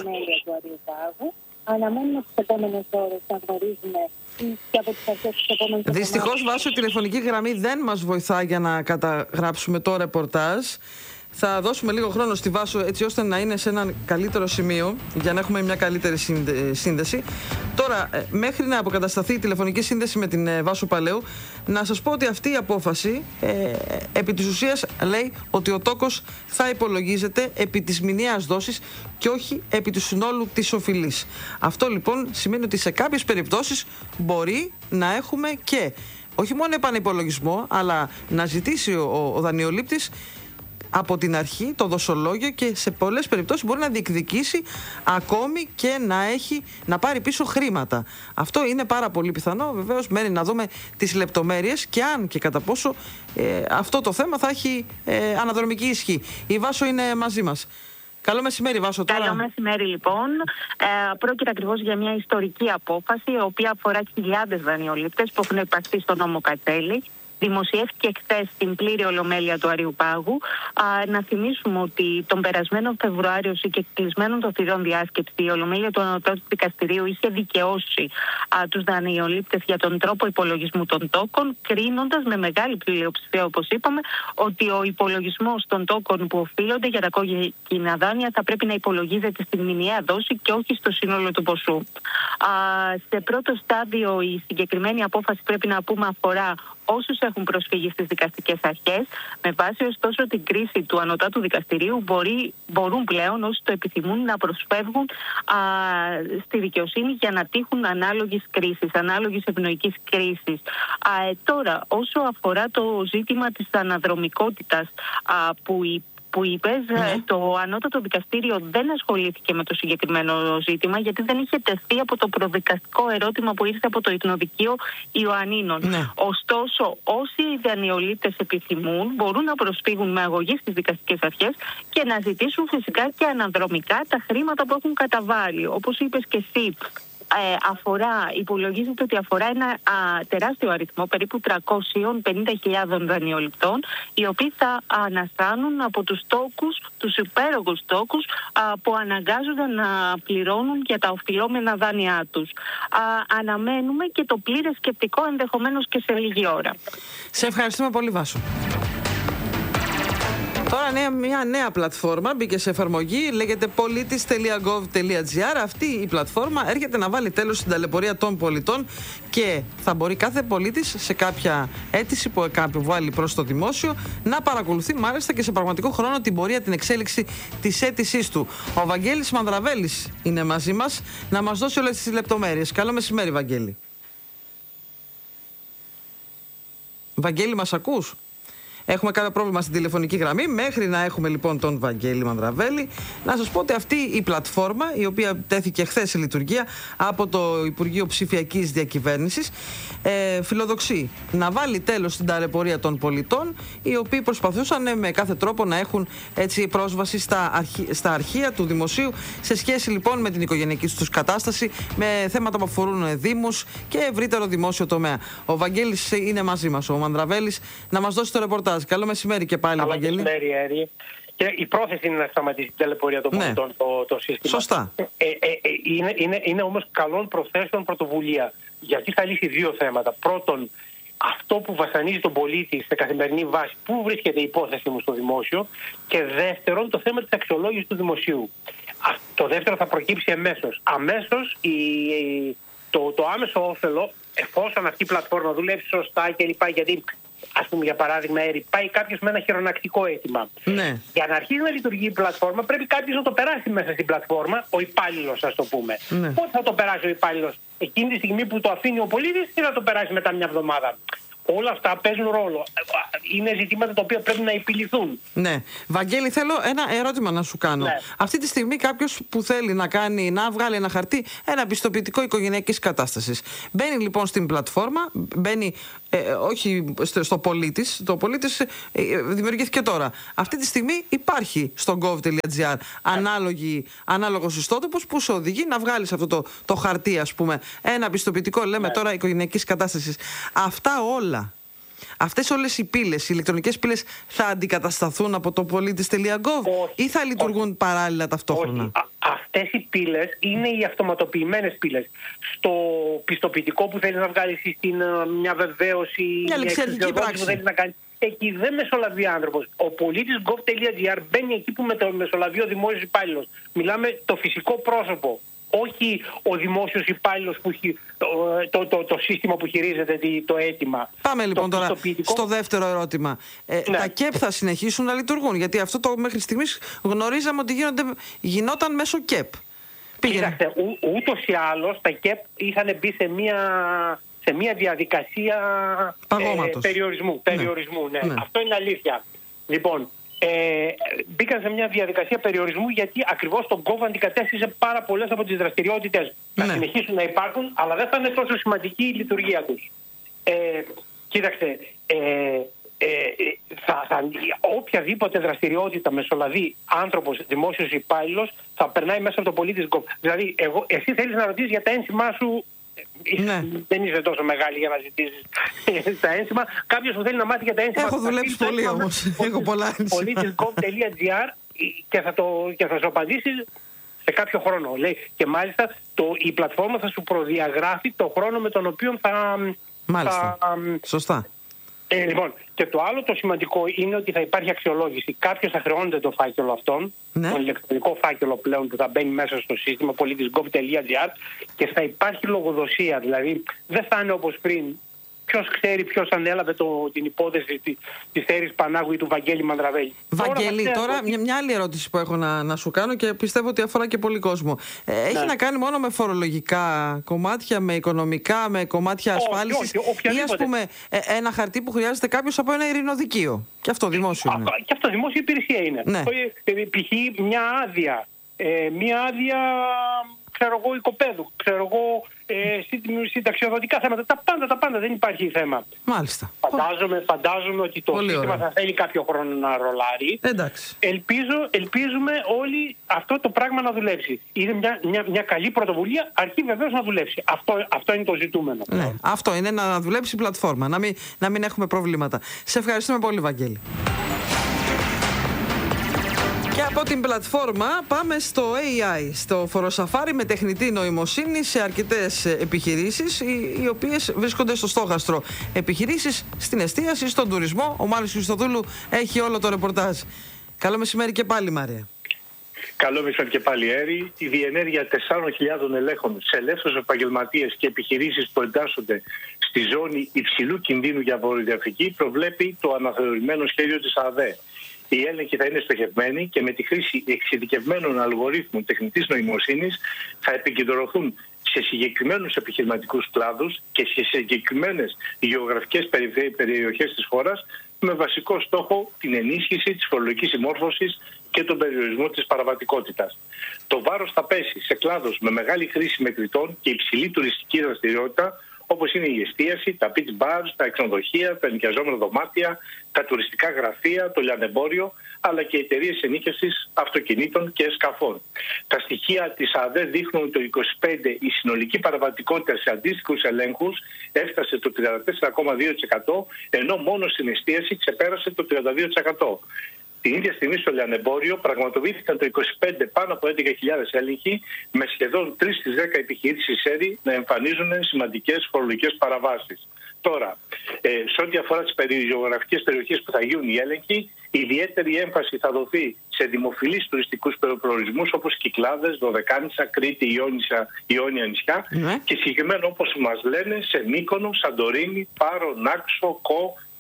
Αναμένουμε τις επόμενες ώρες να γνωρίζουμε και από τις αρχές της επόμενης. Δυστυχώς, Βάσο, η τηλεφωνική γραμμή δεν μας βοηθά για να καταγράψουμε το ρεπορτάζ. Θα δώσουμε λίγο χρόνο στη Βάσο έτσι ώστε να είναι σε ένα καλύτερο σημείο για να έχουμε μια καλύτερη σύνδεση. Τώρα, μέχρι να αποκατασταθεί η τηλεφωνική σύνδεση με την Βάσο Παλαιού, να σας πω ότι αυτή η απόφαση επί της ουσίας λέει ότι ο τόκος θα υπολογίζεται επί της μηνιαίας δόσης και όχι επί του συνόλου της οφειλής. Αυτό λοιπόν σημαίνει ότι σε κάποιες περιπτώσεις μπορεί να έχουμε και όχι μόνο επανυπολογισμό, αλλά να ζητήσει ο δανειολήπτης από την αρχή το δοσολόγιο και σε πολλές περιπτώσεις μπορεί να διεκδικήσει ακόμη και να πάρει πίσω χρήματα. Αυτό είναι πάρα πολύ πιθανό. Βεβαίως μένει να δούμε τις λεπτομέρειες και αν και κατά πόσο αυτό το θέμα θα έχει αναδρομική ισχύ. Η Βάσο είναι μαζί μας. Καλό μεσημέρι, Βάσο. Καλό μεσημέρι, λοιπόν. Πρόκειται ακριβώς για μια ιστορική απόφαση, η οποία αφορά χιλιάδες δανειολήπτες που έχουν υπαχθεί στον νόμο Κατσέλη. Δημοσιεύτηκε χθες στην πλήρη ολομέλεια του Αριουπάγου. Να θυμίσουμε ότι τον περασμένο Φεβρουάριο, και κλεισμένων των θυρών διάσκεψη, η ολομέλεια του Ανωτάτου Δικαστηρίου είχε δικαιώσει τους δανειολήπτες για τον τρόπο υπολογισμού των τόκων, κρίνοντας με μεγάλη πλειοψηφία, όπως είπαμε, ότι ο υπολογισμός των τόκων που οφείλονται για τα κόκκινα δάνεια θα πρέπει να υπολογίζεται στην μηνιαία δόση και όχι στο σύνολο του ποσού. Σε πρώτο στάδιο, η συγκεκριμένη απόφαση, πρέπει να πούμε, αφορά όσους έχουν προσφύγει στις δικαστικές αρχές. Με βάση ωστόσο την κρίση του Ανωτάτου Δικαστηρίου, μπορούν πλέον όσοι το επιθυμούν να προσφεύγουν στη δικαιοσύνη για να τύχουν ανάλογης κρίσης, ανάλογης ευνοϊκής κρίσης. Τώρα, όσο αφορά το ζήτημα της αναδρομικότητας που είπες, το Ανώτατο Δικαστήριο δεν ασχολήθηκε με το συγκεκριμένο ζήτημα, γιατί δεν είχε τεθεί από το προδικαστικό ερώτημα που ήρθε από το Εθνοδικείο Ιωαννίνων. Ωστόσο, όσοι δανειολήπτες επιθυμούν, μπορούν να προσφύγουν με αγωγή στις δικαστικές αρχές και να ζητήσουν φυσικά και αναδρομικά τα χρήματα που έχουν καταβάλει. Όπως είπες και εσύ, υπολογίζεται ότι αφορά ένα τεράστιο αριθμό, περίπου 350.000 δανειοληπτών, οι οποίοι θα αναστάνουν από τους υπέρογους τόκους που αναγκάζονται να πληρώνουν για τα οφειλόμενα δάνειά τους. Αναμένουμε και το πλήρες σκεπτικό ενδεχομένως και σε λίγη ώρα. Σε ευχαριστούμε πολύ, Βάσο. Τώρα μια νέα πλατφόρμα μπήκε σε εφαρμογή, λέγεται politis.gov.gr. Αυτή η πλατφόρμα έρχεται να βάλει τέλος στην ταλαιπωρία των πολιτών και θα μπορεί κάθε πολίτης σε κάποια αίτηση που βάλει προς το δημόσιο να παρακολουθεί μάλιστα και σε πραγματικό χρόνο την πορεία, την εξέλιξη της αίτησής του. Ο Βαγγέλης Μανδραβέλης είναι μαζί μας να μας δώσει όλες τις λεπτομέρειες. Καλό μεσημέρι, Βαγγέλη. Βαγγέλη, μας ακούς? Έχουμε κάποιο πρόβλημα στην τηλεφωνική γραμμή. Μέχρι να έχουμε λοιπόν τον Βαγγέλη Μανδραβέλη, να σας πω ότι αυτή η πλατφόρμα, η οποία τέθηκε χθες σε λειτουργία από το Υπουργείο Ψηφιακής Διακυβέρνησης, φιλοδοξεί να βάλει τέλος στην ταλαιπωρία των πολιτών, οι οποίοι προσπαθούσαν με κάθε τρόπο να έχουν έτσι πρόσβαση στα αρχεία του δημοσίου σε σχέση λοιπόν με την οικογενειακή τους κατάσταση, με θέματα που αφορούν δήμους και ευρύτερο δημόσιο τομέα. Ο Βαγγέλης είναι μαζί μας, ο Μανδραβέλης, να μας δώσει το ρεπορτάζ. Καλό μεσημέρι και πάλι, Βαγγέλη. Καλό μεσημέρι, Έρη. Και η πρόθεση είναι να σταματήσει την ταλαιπωρία των πολιτών το σύστημα. Σωστά. Είναι όμως καλών προθέσεων πρωτοβουλία. Γιατί θα λύσει δύο θέματα. Πρώτον, αυτό που βασανίζει τον πολίτη σε καθημερινή βάση, πού βρίσκεται η υπόθεση μου στο δημόσιο. Και δεύτερον, το θέμα της αξιολόγησης του δημοσίου. Το δεύτερο θα προκύψει εμέσως. Αμέσως το άμεσο όφελο, εφόσον αυτή η πλατφόρμα δουλεύει σωστά κλπ. Γιατί ας πούμε για παράδειγμα, πάει κάποιος με ένα χειρονακτικό αίτημα. Ναι. Για να αρχίσει να λειτουργεί η πλατφόρμα, πρέπει κάποιος να το περάσει μέσα στην πλατφόρμα, ο υπάλληλος, ας το πούμε. Ναι. Πότε θα το περάσει ο υπάλληλος? Εκείνη τη στιγμή που το αφήνει ο πολίτης, ή θα το περάσει μετά μια εβδομάδα? Όλα αυτά παίζουν ρόλο. Είναι ζητήματα τα οποία πρέπει να επιληθούν. Ναι. Βαγγέλη, θέλω ένα ερώτημα να σου κάνω. Ναι. Αυτή τη στιγμή κάποιος που θέλει να βγάλει ένα χαρτί, ένα πιστοποιητικό οικογενειακής κατάστασης, μπαίνει λοιπόν στην πλατφόρμα, μπαίνει όχι στο πολίτης, το πολίτης δημιουργήθηκε τώρα. Αυτή τη στιγμή υπάρχει στο gov.gr ανάλογος ιστότοπος που σε οδηγεί να βγάλεις αυτό το χαρτί, ας πούμε, ένα πιστοποιητικό, λέμε τώρα, οικογενειακής κατάστασης. Αυτά όλα. Αυτές όλες οι πύλες, οι ηλεκτρονικές πύλες, θα αντικατασταθούν από το πολίτης.gov ή θα λειτουργούν παράλληλα ταυτόχρονα? Αυτές οι πύλες είναι οι αυτοματοποιημένες πύλες. Στο πιστοποιητικό που θέλεις να βγάλεις, στην μια βεβαίωση, μια ληξιαρχική πράξη που θέλεις να κάνεις, εκεί δεν μεσολαβεί άνθρωπος. Ο πολίτης gov.gr μπαίνει εκεί που μεσολαβεί ο δημόσιος υπάλληλος. Μιλάμε το φυσικό πρόσωπο. Όχι ο δημόσιος υπάλληλος που έχει το σύστημα που χειρίζεται το αίτημα. Πάμε λοιπόν τώρα στο δεύτερο ερώτημα. Τα ΚΕΠ θα συνεχίσουν να λειτουργούν? Γιατί αυτό το μέχρι στιγμής γνωρίζαμε ότι γινόταν μέσω ΚΕΠ. Κοίταξτε, ούτως ή άλλως τα ΚΕΠ είχαν μπει σε μια διαδικασία περιορισμού. Ναι. Αυτό είναι αλήθεια. Λοιπόν, μπήκαν σε μια διαδικασία περιορισμού γιατί ακριβώς το Gov αντικατέστησε πάρα πολλές από τις δραστηριότητες. Να συνεχίσουν να υπάρχουν, αλλά δεν θα είναι τόσο σημαντική η λειτουργία τους. Κοίταξτε, οποιαδήποτε δραστηριότητα μεσολαβεί άνθρωπος, δημόσιος υπάλληλος, θα περνάει μέσα από το πολίτης Gov. Δηλαδή, εσύ θέλεις να ρωτήσεις για τα ένσημά σου. Ναι. Δεν είσαι τόσο μεγάλη για να ζητήσεις τα ένσημα. Κάποιος που θέλει να μάθει για τα ένσημα. Έχω δουλέψει πολύ όμως. Έχω πολλά ένσημα. Πολίτης.gov.gr και θα σου απαντήσει σε κάποιο χρόνο. Λέει. Και μάλιστα η πλατφόρμα θα σου προδιαγράφει το χρόνο με τον οποίο θα... Μάλιστα. Σωστά. Λοιπόν, και το άλλο το σημαντικό είναι ότι θα υπάρχει αξιολόγηση. Κάποιος θα χρεώνεται το φάκελο αυτόν, τον ηλεκτρονικό φάκελο πλέον που θα μπαίνει μέσα στο σύστημα πολίτης.gov.gr, και θα υπάρχει λογοδοσία. Δηλαδή δεν θα είναι όπως πριν. Ποιος ξέρει ποιος ανέλαβε την υπόθεση της Θέρης Πανάγου ή του Βαγγέλη Μανδραβέλη. Βαγγέλη, τώρα μια άλλη ερώτηση που έχω να σου κάνω και πιστεύω ότι αφορά και πολύ κόσμο. Έχει να κάνει μόνο με φορολογικά κομμάτια, με οικονομικά, με κομμάτια ασφάλισης, ή ας πούμε ένα χαρτί που χρειάζεται κάποιος από ένα ειρηνοδικείο? Και αυτό δημόσιο είναι. Και αυτό δημόσια υπηρεσία είναι. Ναι. Π.χ. μια άδεια, ξέρω εγώ, οικοπαίδου, ξέρω εγώ, συνταξιοδοτικά θέματα, τα πάντα, δεν υπάρχει θέμα. Μάλιστα. Φαντάζομαι ότι το σύστημα θα θέλει κάποιο χρόνο να ρολάρει. Εντάξει. Ελπίζουμε όλοι αυτό το πράγμα να δουλέψει. Είναι μια καλή πρωτοβουλία, αρκεί βεβαίως να δουλέψει. Αυτό είναι το ζητούμενο. Ναι, αυτό είναι, να δουλέψει η πλατφόρμα, να μην έχουμε προβλήματα. Σε ευχαριστούμε πολύ, Βαγγέλη. Και από την πλατφόρμα πάμε στο AI, στο φοροσαφάρι με τεχνητή νοημοσύνη σε αρκετές επιχειρήσεις, οι οποίες βρίσκονται στο στόχαστρο. Επιχειρήσεις στην εστίαση, στον τουρισμό. Ο Μάριος Χριστοδούλου έχει όλο το ρεπορτάζ. Καλό μεσημέρι και πάλι, Μάρια. Καλό μεσημέρι και πάλι, Έρη. Η διενέργεια 4.000 ελέγχων σε ελεύθερους επαγγελματίες και επιχειρήσεις που εντάσσονται στη ζώνη υψηλού κινδύνου για βορειοδιαφρική προβλέπει το αναθεωρημένο σχέδιο της ΑΔΕ. Οι έλεγχοι θα είναι στοχευμένοι και με τη χρήση εξειδικευμένων αλγορίθμων τεχνητής νοημοσύνης θα επικεντρωθούν σε συγκεκριμένους επιχειρηματικούς κλάδους και σε συγκεκριμένες γεωγραφικές περιοχές της χώρας, με βασικό στόχο την ενίσχυση της φορολογικής συμμόρφωσης και τον περιορισμό της παραβατικότητας. Το βάρος θα πέσει σε κλάδους με μεγάλη χρήση μετρητών και υψηλή τουριστική δραστηριότητα, όπως είναι η εστίαση, τα beach bars, τα ξενοδοχεία, τα ενοικιαζόμενα δωμάτια, τα τουριστικά γραφεία, το λιανεμπόριο, αλλά και εταιρείες ενοίκευσης αυτοκινήτων και σκαφών. Τα στοιχεία της ΑΔΕ δείχνουν ότι το 2025 η συνολική παραβατικότητα σε αντίστοιχους ελέγχους έφτασε το 34,2%, ενώ μόνο στην εστίαση ξεπέρασε το 32%. Την ίδια στιγμή στο λιανεμπόριο πραγματοποιήθηκαν το 25 πάνω από 11.000 έλεγχοι, με σχεδόν 3 στις 10 επιχειρήσεις ΕΡΗ να εμφανίζουν σημαντικές φορολογικές παραβάσεις. Τώρα, σε ό,τι αφορά τις γεωγραφικές περιοχές που θα γίνουν οι έλεγχοι, ιδιαίτερη έμφαση θα δοθεί σε δημοφιλείς τουριστικούς προορισμούς όπως Κυκλάδες, Δωδεκάνησα, Κρήτη, Ιόνια νησιά και συγκεκριμένα, όπως μας λένε, σε Μύκονο, Σαντορίνη, Πάρο, Νάξο, Κο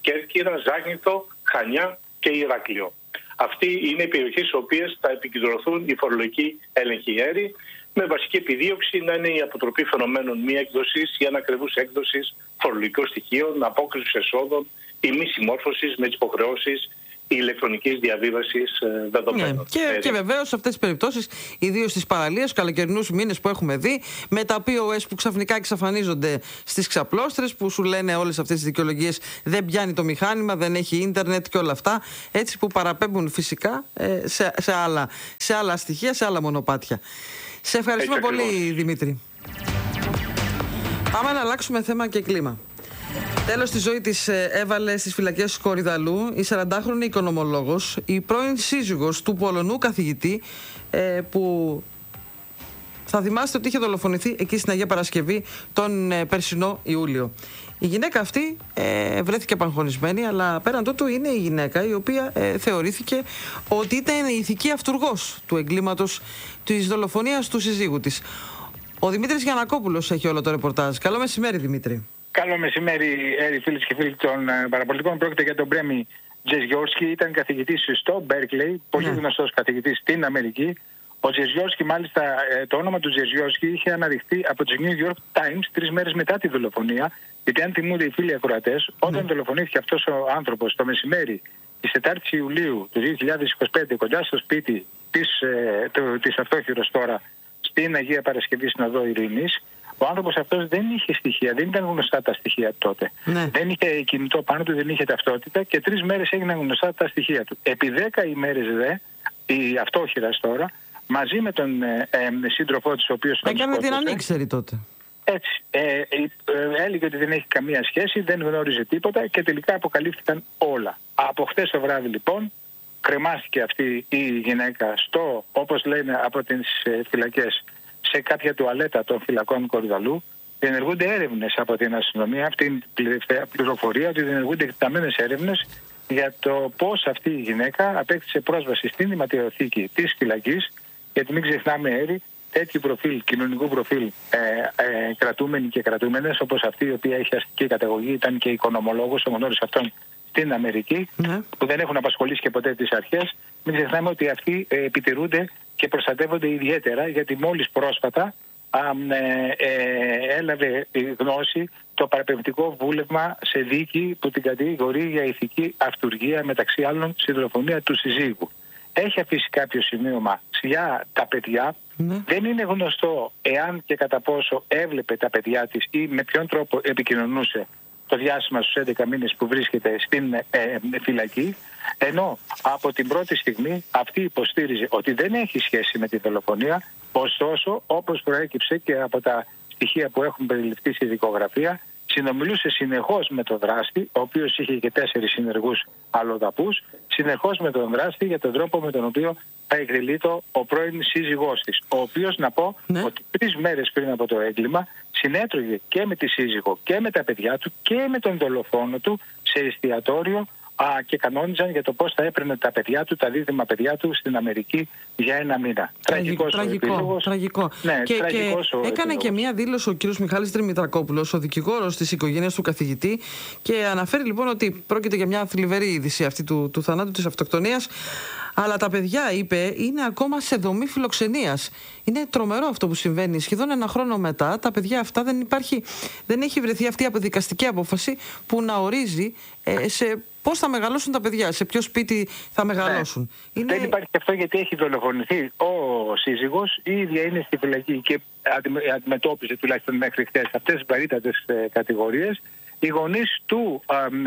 Κέρκυρα, Ζάγνηθο, Χανιά και Ηράκλειο. Αυτή είναι οι περιοχές στις οποίες θα επικεντρωθούν οι φορολογικοί έλεγχοι αίροι, με βασική επιδίωξη να είναι η αποτροπή φαινομένων μη έκδοσης ή ανακριβούς έκδοσης φορολογικών στοιχείων, απόκρισης εσόδων ή μη συμμόρφωσης με τις υποχρεώσεις ηλεκτρονικής διαβίβασης δεδομένων. Και βεβαίως σε αυτές τις περιπτώσεις, ιδίως στις παραλίες, στους καλοκαιρινούς μήνες που έχουμε δει, με τα POS που ξαφνικά εξαφανίζονται στις ξαπλώστρες, που σου λένε όλες αυτές τις δικαιολογίες, δεν πιάνει το μηχάνημα, δεν έχει ίντερνετ και όλα αυτά, έτσι, που παραπέμπουν φυσικά σε άλλα στοιχεία, σε άλλα μονοπάτια. Σε ευχαριστούμε πολύ, Δημήτρη. Πάμε να αλλάξουμε θέμα και κλίμα. Τέλος, τη ζωή της έβαλε στις φυλακές Κορυδαλού η 40χρονη οικονομολόγος, η πρώην σύζυγος του Πολωνού καθηγητή, που θα θυμάστε ότι είχε δολοφονηθεί εκεί στην Αγία Παρασκευή τον περσινό Ιούλιο. Η γυναίκα αυτή βρέθηκε απαγχωνισμένη, αλλά πέραν τούτου είναι η γυναίκα η οποία θεωρήθηκε ότι ήταν η ηθική αυτουργός του εγκλήματος της δολοφονίας του συζύγου της. Ο Δημήτρης Γιαννακόπουλος έχει όλο το ρεπορτάζ. Καλό μεσημέρι, Δημήτρη. Καλό μεσημέρι, φίλες και φίλοι των παραπολιτικών. Πρόκειται για τον Μπρέμι Τζεζιόρσκι. Ήταν καθηγητής στο Μπέρκλεϊ, πολύ γνωστός καθηγητής στην Αμερική. Ο Τζεζιόρσκι, μάλιστα, το όνομα του Τζεζιόρσκι είχε αναδειχθεί από τις New York Times 3 μέρες μετά τη δολοφονία. Γιατί αν θυμούνται οι φίλοι ακροατές, όταν δολοφονήθηκε αυτός ο άνθρωπος το μεσημέρι της 4ης Ιουλίου του 2025, κοντά στο σπίτι της αυτόχειρος τώρα στην Αγία Παρασκευή στην Οδό Ειρήνης, ο άνθρωπος αυτός δεν είχε στοιχεία, δεν ήταν γνωστά τα στοιχεία τότε. Δεν είχε κινητό πάνω του, δεν είχε ταυτότητα και 3 μέρες έγιναν γνωστά τα στοιχεία του. Επί 10 ημέρες η αυτόχειρας τώρα, μαζί με τον σύντροφό της, ο οποίος τον έκανε την ανήξερη τότε. Έτσι. Έλεγε ότι δεν έχει καμία σχέση, δεν γνώριζε τίποτα και τελικά αποκαλύφθηκαν όλα. Από χτες το βράδυ λοιπόν κρεμάστηκε αυτή η γυναίκα στο, όπως λένε από τις φυλακές, σε κάποια τουαλέτα των φυλακών Κορυδαλού. Διενεργούνται έρευνες από την αστυνομία, αυτή είναι η πληροφορία, ότι διενεργούνται εκτεταμένες έρευνες για το πώς αυτή η γυναίκα απέκτησε πρόσβαση στην ηματιοθήκη της φυλακής, γιατί μην ξεχνάμε, Έρη, τέτοιου προφίλ, κοινωνικού προφίλ κρατούμενοι και κρατούμενες, όπως αυτή η οποία έχει αστική καταγωγή, ήταν και οικονομολόγος, ο μονόρης αυτών στην Αμερική, που δεν έχουν απασχολήσει και ποτέ τις αρχές. Μην ξεχνάμε ότι αυτοί επιτηρούνται και προστατεύονται ιδιαίτερα, γιατί μόλις πρόσφατα έλαβε γνώση το παραπεμπτικό βούλευμα σε δίκη που την κατηγορεί για ηθική αυτουργία, μεταξύ άλλων στη δολοφονία του συζύγου. Έχει αφήσει κάποιο σημείωμα για τα παιδιά. Δεν είναι γνωστό εάν και κατά πόσο έβλεπε τα παιδιά της ή με ποιον τρόπο επικοινωνούσε το διάστημα στους 11 μήνες που βρίσκεται στην φυλακή, ενώ από την πρώτη στιγμή αυτή υποστήριζε ότι δεν έχει σχέση με τη δολοφονία. Ωστόσο, όπως προέκυψε και από τα στοιχεία που έχουν περιληφθεί στη δικογραφία, συνομιλούσε συνεχώς με τον δράστη, ο οποίος είχε και 4 συνεργούς αλλοδαπούς, συνεχώς με τον δράστη για τον τρόπο με τον οποίο θα εκδηλείται ο πρώην σύζυγός της, ο οποίος, να πω, ότι 3 μέρες πριν από το έγκλημα συνέτρωγε και με τη σύζυγο και με τα παιδιά του και με τον δολοφόνο του σε εστιατόριο και κανόνιζαν για το πώς θα έπαιρνε τα παιδιά του, τα δίδυμα παιδιά του στην Αμερική για 1 μήνα. Τραγικό. Ναι, και έκανε και μία δήλωση ο κύριος Μιχάλης Δημητρακόπουλος, ο δικηγόρος της οικογένειας του καθηγητή, και αναφέρει λοιπόν ότι πρόκειται για μια θλιβερή είδηση αυτή του θανάτου, της αυτοκτονίας. Αλλά τα παιδιά, είπε, είναι ακόμα σε δομή φιλοξενίας. Είναι τρομερό αυτό που συμβαίνει. Σχεδόν 1 χρόνο μετά, τα παιδιά αυτά δεν έχει βρεθεί αυτή η δικαστική απόφαση που να ορίζει σε πώς θα μεγαλώσουν τα παιδιά, σε ποιο σπίτι θα μεγαλώσουν. Δεν υπάρχει αυτό, γιατί έχει δολοφονηθεί ο σύζυγος, η ίδια είναι στη φυλακή και αντιμετώπιζε τουλάχιστον μέχρι χθες αυτές τις βαρύτατες κατηγορίες. Οι γονείς του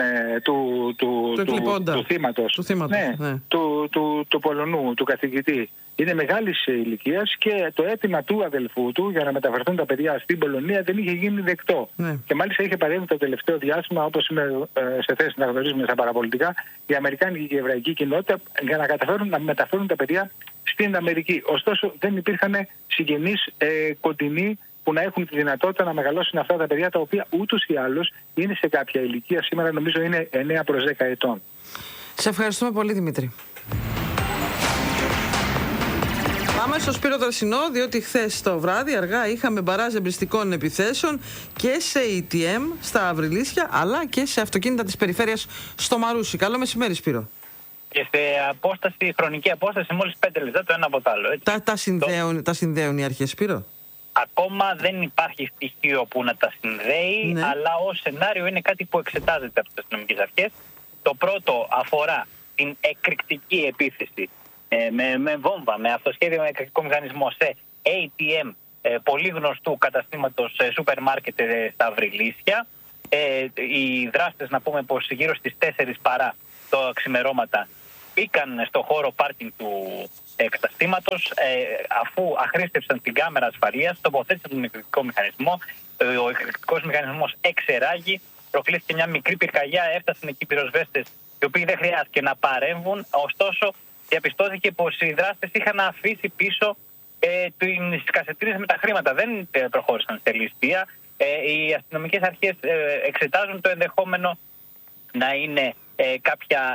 θύματος, του Πολωνού, του καθηγητή, είναι μεγάλης ηλικίας και το αίτημα του αδελφού του για να μεταφερθούν τα παιδιά στην Πολωνία δεν είχε γίνει δεκτό. Και μάλιστα είχε παρέμβει το τελευταίο διάστημα, όπως είμαι σε θέση να γνωρίζουμε στα παραπολιτικά, η αμερικάνικη και η εβραϊκή κοινότητα για να καταφέρουν να μεταφέρουν τα παιδιά στην Αμερική. Ωστόσο δεν υπήρχαν συγγενείς κοντινοί που να έχουν τη δυνατότητα να μεγαλώσουν αυτά τα παιδιά, τα οποία ούτως ή άλλως είναι σε κάποια ηλικία. Σήμερα νομίζω είναι 9 προς 10 ετών. Σε ευχαριστούμε πολύ, Δημήτρη. Πάμε στο Σπύρο Δρασινό, διότι χθες το βράδυ αργά είχαμε μπαράζ εμπριστικών επιθέσεων και σε ATM στα Αυριλίσια, αλλά και σε αυτοκίνητα της περιφέρειας στο Μαρούσι. Καλό μεσημέρι, Σπύρο. Και σε χρονική απόσταση μόλις 5 λεπτά το ένα από το άλλο. Τα συνδέουν οι αρχές, Σπύρο. Ακόμα δεν υπάρχει στοιχείο που να τα συνδέει, αλλά ως σενάριο είναι κάτι που εξετάζεται από τις αστυνομικές αρχές. Το πρώτο αφορά την εκρηκτική επίθεση με βόμβα, με αυτοσχέδιο με εκρηκτικό μηχανισμό σε ATM πολύ γνωστού καταστήματος σούπερ μάρκετ στα Αυριλίσια. Οι δράστες, να πούμε πως γύρω στις 4 παρά το ξημερώματα μπήκαν στο χώρο πάρκινγκ του καταστήματος, αφού αχρήστευσαν την κάμερα ασφαλείας, τοποθέτησαν τον εκρηκτικό μηχανισμό. Ο εκρηκτικός μηχανισμός εξεράγει, προκλήθηκε μια μικρή πυρκαγιά, έφτασαν εκεί πυροσβέστες οι οποίοι δεν χρειάστηκε να παρέμβουν, ωστόσο διαπιστώθηκε πως οι δράστες είχαν αφήσει πίσω τις κασετίνες με τα χρήματα. Δεν προχώρησαν σε ληστεία. Οι αστυνομικές αρχές εξετάζουν το ενδεχόμενο να είναι κάποια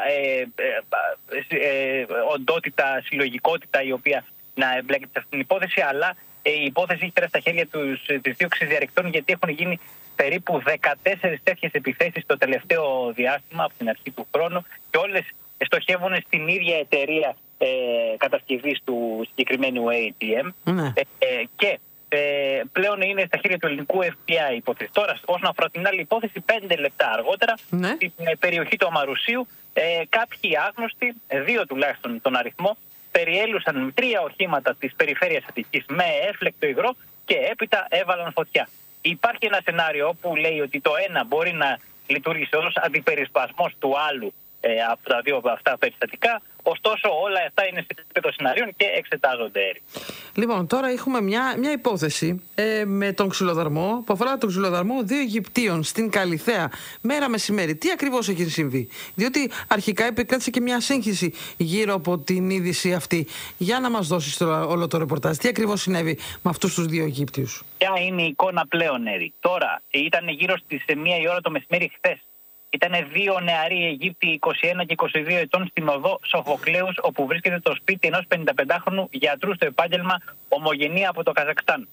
οντότητα, συλλογικότητα η οποία να εμπλέκεται σε αυτήν την υπόθεση, αλλά η υπόθεση έχει περάσει στα χέρια της δίωξης διαρρηκτών, γιατί έχουν γίνει περίπου 14 τέτοιες επιθέσεις το τελευταίο διάστημα από την αρχή του χρόνου και όλες στοχεύουν στην ίδια εταιρεία κατασκευής του συγκεκριμένου ATM και πλέον είναι στα χέρια του ελληνικού FBI υπόθεση. Τώρα, όσον αφορά την άλλη υπόθεση, 5 λεπτά αργότερα, στην περιοχή του Αμαρουσίου, κάποιοι άγνωστοι, 2 τουλάχιστον τον αριθμό, περιέλουσαν 3 οχήματα της περιφέρειας Αττικής με έφλεκτο υγρό και έπειτα έβαλαν φωτιά. Υπάρχει ένα σενάριο που λέει ότι το ένα μπορεί να λειτουργήσει ως αντιπερισπασμός του άλλου από τα 2 αυτά περιστατικά. Ωστόσο, όλα αυτά είναι σε επίπεδο σενάριων και εξετάζονται. Λοιπόν, τώρα έχουμε μια υπόθεση με τον ξυλοδαρμό, που αφορά τον ξυλοδαρμό 2 Αιγυπτίων στην Καλιθέα, μέρα μεσημέρι. Τι ακριβώς έχει συμβεί? Διότι αρχικά επικράτησε και μια σύγχυση γύρω από την είδηση αυτή. Για να μας δώσεις όλο το ρεπορτάζ, τι ακριβώς συνέβη με αυτούς τους 2 Αιγύπτιους? Ποια είναι η εικόνα πλέον, Έρη? Τώρα, ήταν γύρω στις 1 η ώρα το μεσημέρι χθες. Ήταν 2 νεαροί Αιγύπτιοι, 21 και 22 ετών, στην οδό Σοφοκλέους, όπου βρίσκεται το σπίτι ενός 55χρονου γιατρού στο επάγγελμα, ομογενή από το Καζακστάν.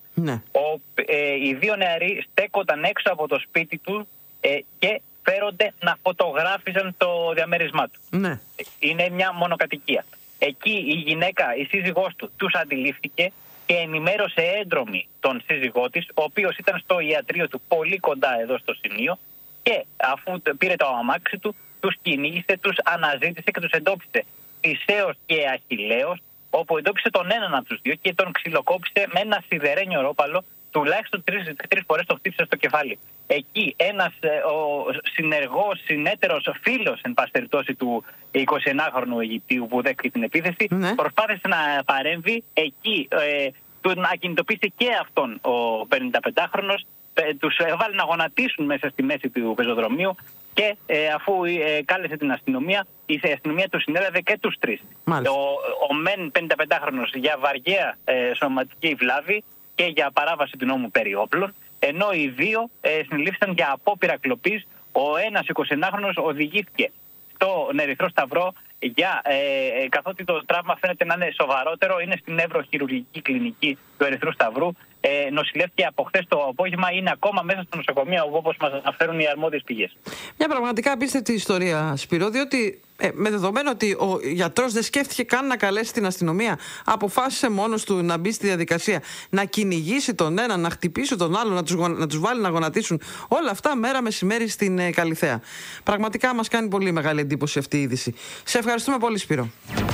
Οι 2 νεαροί στέκονταν έξω από το σπίτι του και φέρονται να φωτογράφιζαν το διαμέρισμά του. Είναι μια μονοκατοικία. Εκεί η γυναίκα, η σύζυγός του, τους αντιλήφθηκε και ενημέρωσε έντρομη τον σύζυγό της, ο οποίος ήταν στο ιατρείο του πολύ κοντά εδώ στο σημείο, και αφού πήρε το αμάξι του, τους κυνήγησε, τους αναζήτησε και τους εντόπισε Θησέως και Αχιλλέως, όπου εντόπισε τον έναν από τους 2 και τον ξυλοκόπησε με ένα σιδερένιο ρόπαλο, τουλάχιστον 3 φορές το χτύπησε στο κεφάλι. Εκεί ένας συνεργός, συνέτερος, φίλος εν πάση περιπτώσει του 21χρονου Αιγυπτίου που δέχτηκε την επίθεση, προσπάθησε να παρέμβει. Εκεί τον ακινητοποίησε και αυτόν ο 55χρονος. Τους έβαλε να γονατίσουν μέσα στη μέση του πεζοδρομίου και αφού κάλεσε την αστυνομία, η αστυνομία τους συνέλαβε και τους 3. Ο μεν 55χρονος για βαριαία σωματική βλάβη και για παράβαση του νόμου περί όπλων, ενώ οι 2 συνελήφθησαν για απόπειρα κλοπής. Ο ένας 21χρονος οδηγήθηκε στον Ερυθρό Σταυρό καθότι το τραύμα φαίνεται να είναι σοβαρότερο, είναι στην νευροχειρουργική κλινική του Ερυθρού Σταυρού. Νοσηλεύτηκε από χθες το απόγευμα, είναι ακόμα μέσα στο νοσοκομείο, όπως μας αναφέρουν οι αρμόδιες πηγές. Μια πραγματικά απίστευτη ιστορία, Σπύρο, διότι με δεδομένο ότι ο γιατρός δεν σκέφτηκε καν να καλέσει την αστυνομία, αποφάσισε μόνος του να μπει στη διαδικασία, να κυνηγήσει τον ένα, να χτυπήσει τον άλλο, να τους βάλει να γονατίσουν. Όλα αυτά μέρα μεσημέρι στην Καλιθέα. Πραγματικά μας κάνει πολύ μεγάλη εντύπωση αυτή η είδηση. Σε ευχαριστούμε πολύ, Σπύρο.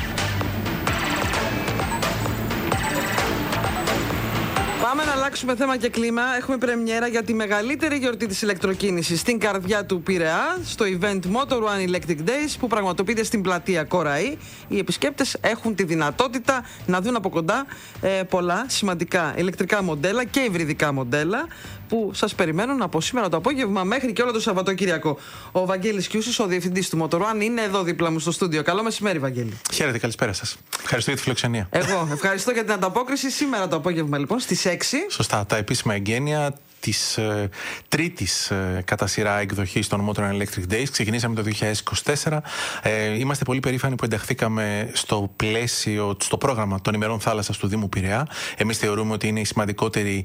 Πάμε να αλλάξουμε θέμα και κλίμα. Έχουμε πρεμιέρα για τη μεγαλύτερη γιορτή της ηλεκτροκίνησης στην καρδιά του Πειραιά, στο event Motor One Electric Days που πραγματοποιείται στην πλατεία Κοραή. Οι επισκέπτες έχουν τη δυνατότητα να δουν από κοντά πολλά σημαντικά ηλεκτρικά μοντέλα και υβριδικά μοντέλα που σας περιμένουν από σήμερα το απόγευμα μέχρι και όλο το Σαββατοκύριακο. Ο Βαγγέλης Κιούσης, ο διευθυντής του Motor One, είναι εδώ δίπλα μου στο στούντιο. Καλό μεσημέρι, Βαγγέλη. Χαίρετε, καλησπέρα σας. Ευχαριστώ για τη φιλοξενία. Εγώ ευχαριστώ για την ανταπόκριση. Σήμερα το απόγευμα, λοιπόν, στις 6. Σωστά, τα επίσημα εγγένεια της τρίτης κατά σειρά εκδοχής των Motor Electric Days. Ξεκινήσαμε το 2024. Είμαστε πολύ περήφανοι που ενταχθήκαμε στο πλαίσιο, στο πρόγραμμα των ημερών θάλασσας του Δήμου Πειραιά. Εμείς θεωρούμε ότι είναι η σημαντικότερη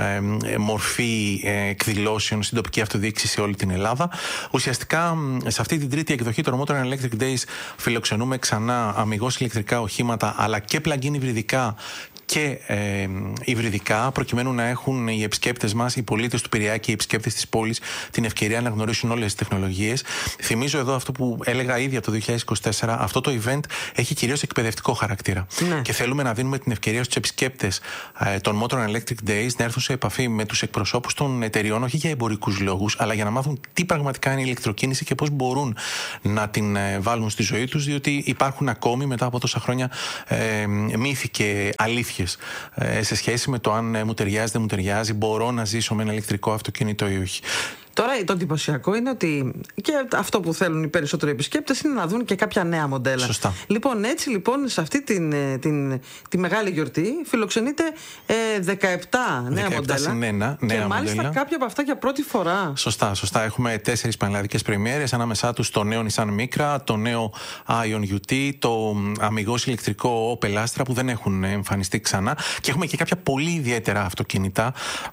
μορφή εκδηλώσεων στην τοπική αυτοδιοίκηση σε όλη την Ελλάδα. Ουσιαστικά, σε αυτή την τρίτη εκδοχή των Motor Electric Days φιλοξενούμε ξανά αμιγώς ηλεκτρικά οχήματα, αλλά και plug-in υβριδικά και υβριδικά, προκειμένου να έχουν οι επισκέπτες μας, οι πολίτες του Πειραιά και οι επισκέπτες της πόλης την ευκαιρία να γνωρίσουν όλες τις τεχνολογίες. Θυμίζω εδώ αυτό που έλεγα ήδη από το 2024, αυτό το event έχει κυρίως εκπαιδευτικό χαρακτήρα. Ναι. Και θέλουμε να δίνουμε την ευκαιρία στους επισκέπτες των Motor Electric Days να έρθουν σε επαφή με τους εκπροσώπους των εταιριών, όχι για εμπορικούς λόγους, αλλά για να μάθουν τι πραγματικά είναι η ηλεκτροκίνηση και πώς μπορούν να την βάλουν στη ζωή τους, διότι υπάρχουν ακόμη μετά από τόσα χρόνια μύθοι και αλήθειες σε σχέση με το αν μου ταιριάζει, δεν μου ταιριάζει, μπορώ να ζήσω με ένα ηλεκτρικό αυτοκίνητο ή όχι. Τώρα το εντυπωσιακό είναι ότι και αυτό που θέλουν οι περισσότεροι επισκέπτες είναι να δουν και κάποια νέα μοντέλα. Σωστά. Λοιπόν, έτσι λοιπόν σε αυτή τη μεγάλη γιορτή φιλοξενείται 17 νέα μοντέλα. Και μάλιστα μοντέλα. Κάποια από αυτά για πρώτη φορά. Σωστά. Έχουμε 4 πανελλαδικές πρεμιέρες, ανάμεσά τους το νέο Nissan Micra, το νέο Ion UT, το αμιγώς ηλεκτρικό Opel Astra που δεν έχουν εμφανιστεί ξανά. Και έχουμε και κάποια πολύ ιδιαίτερα αυτοκίνητα,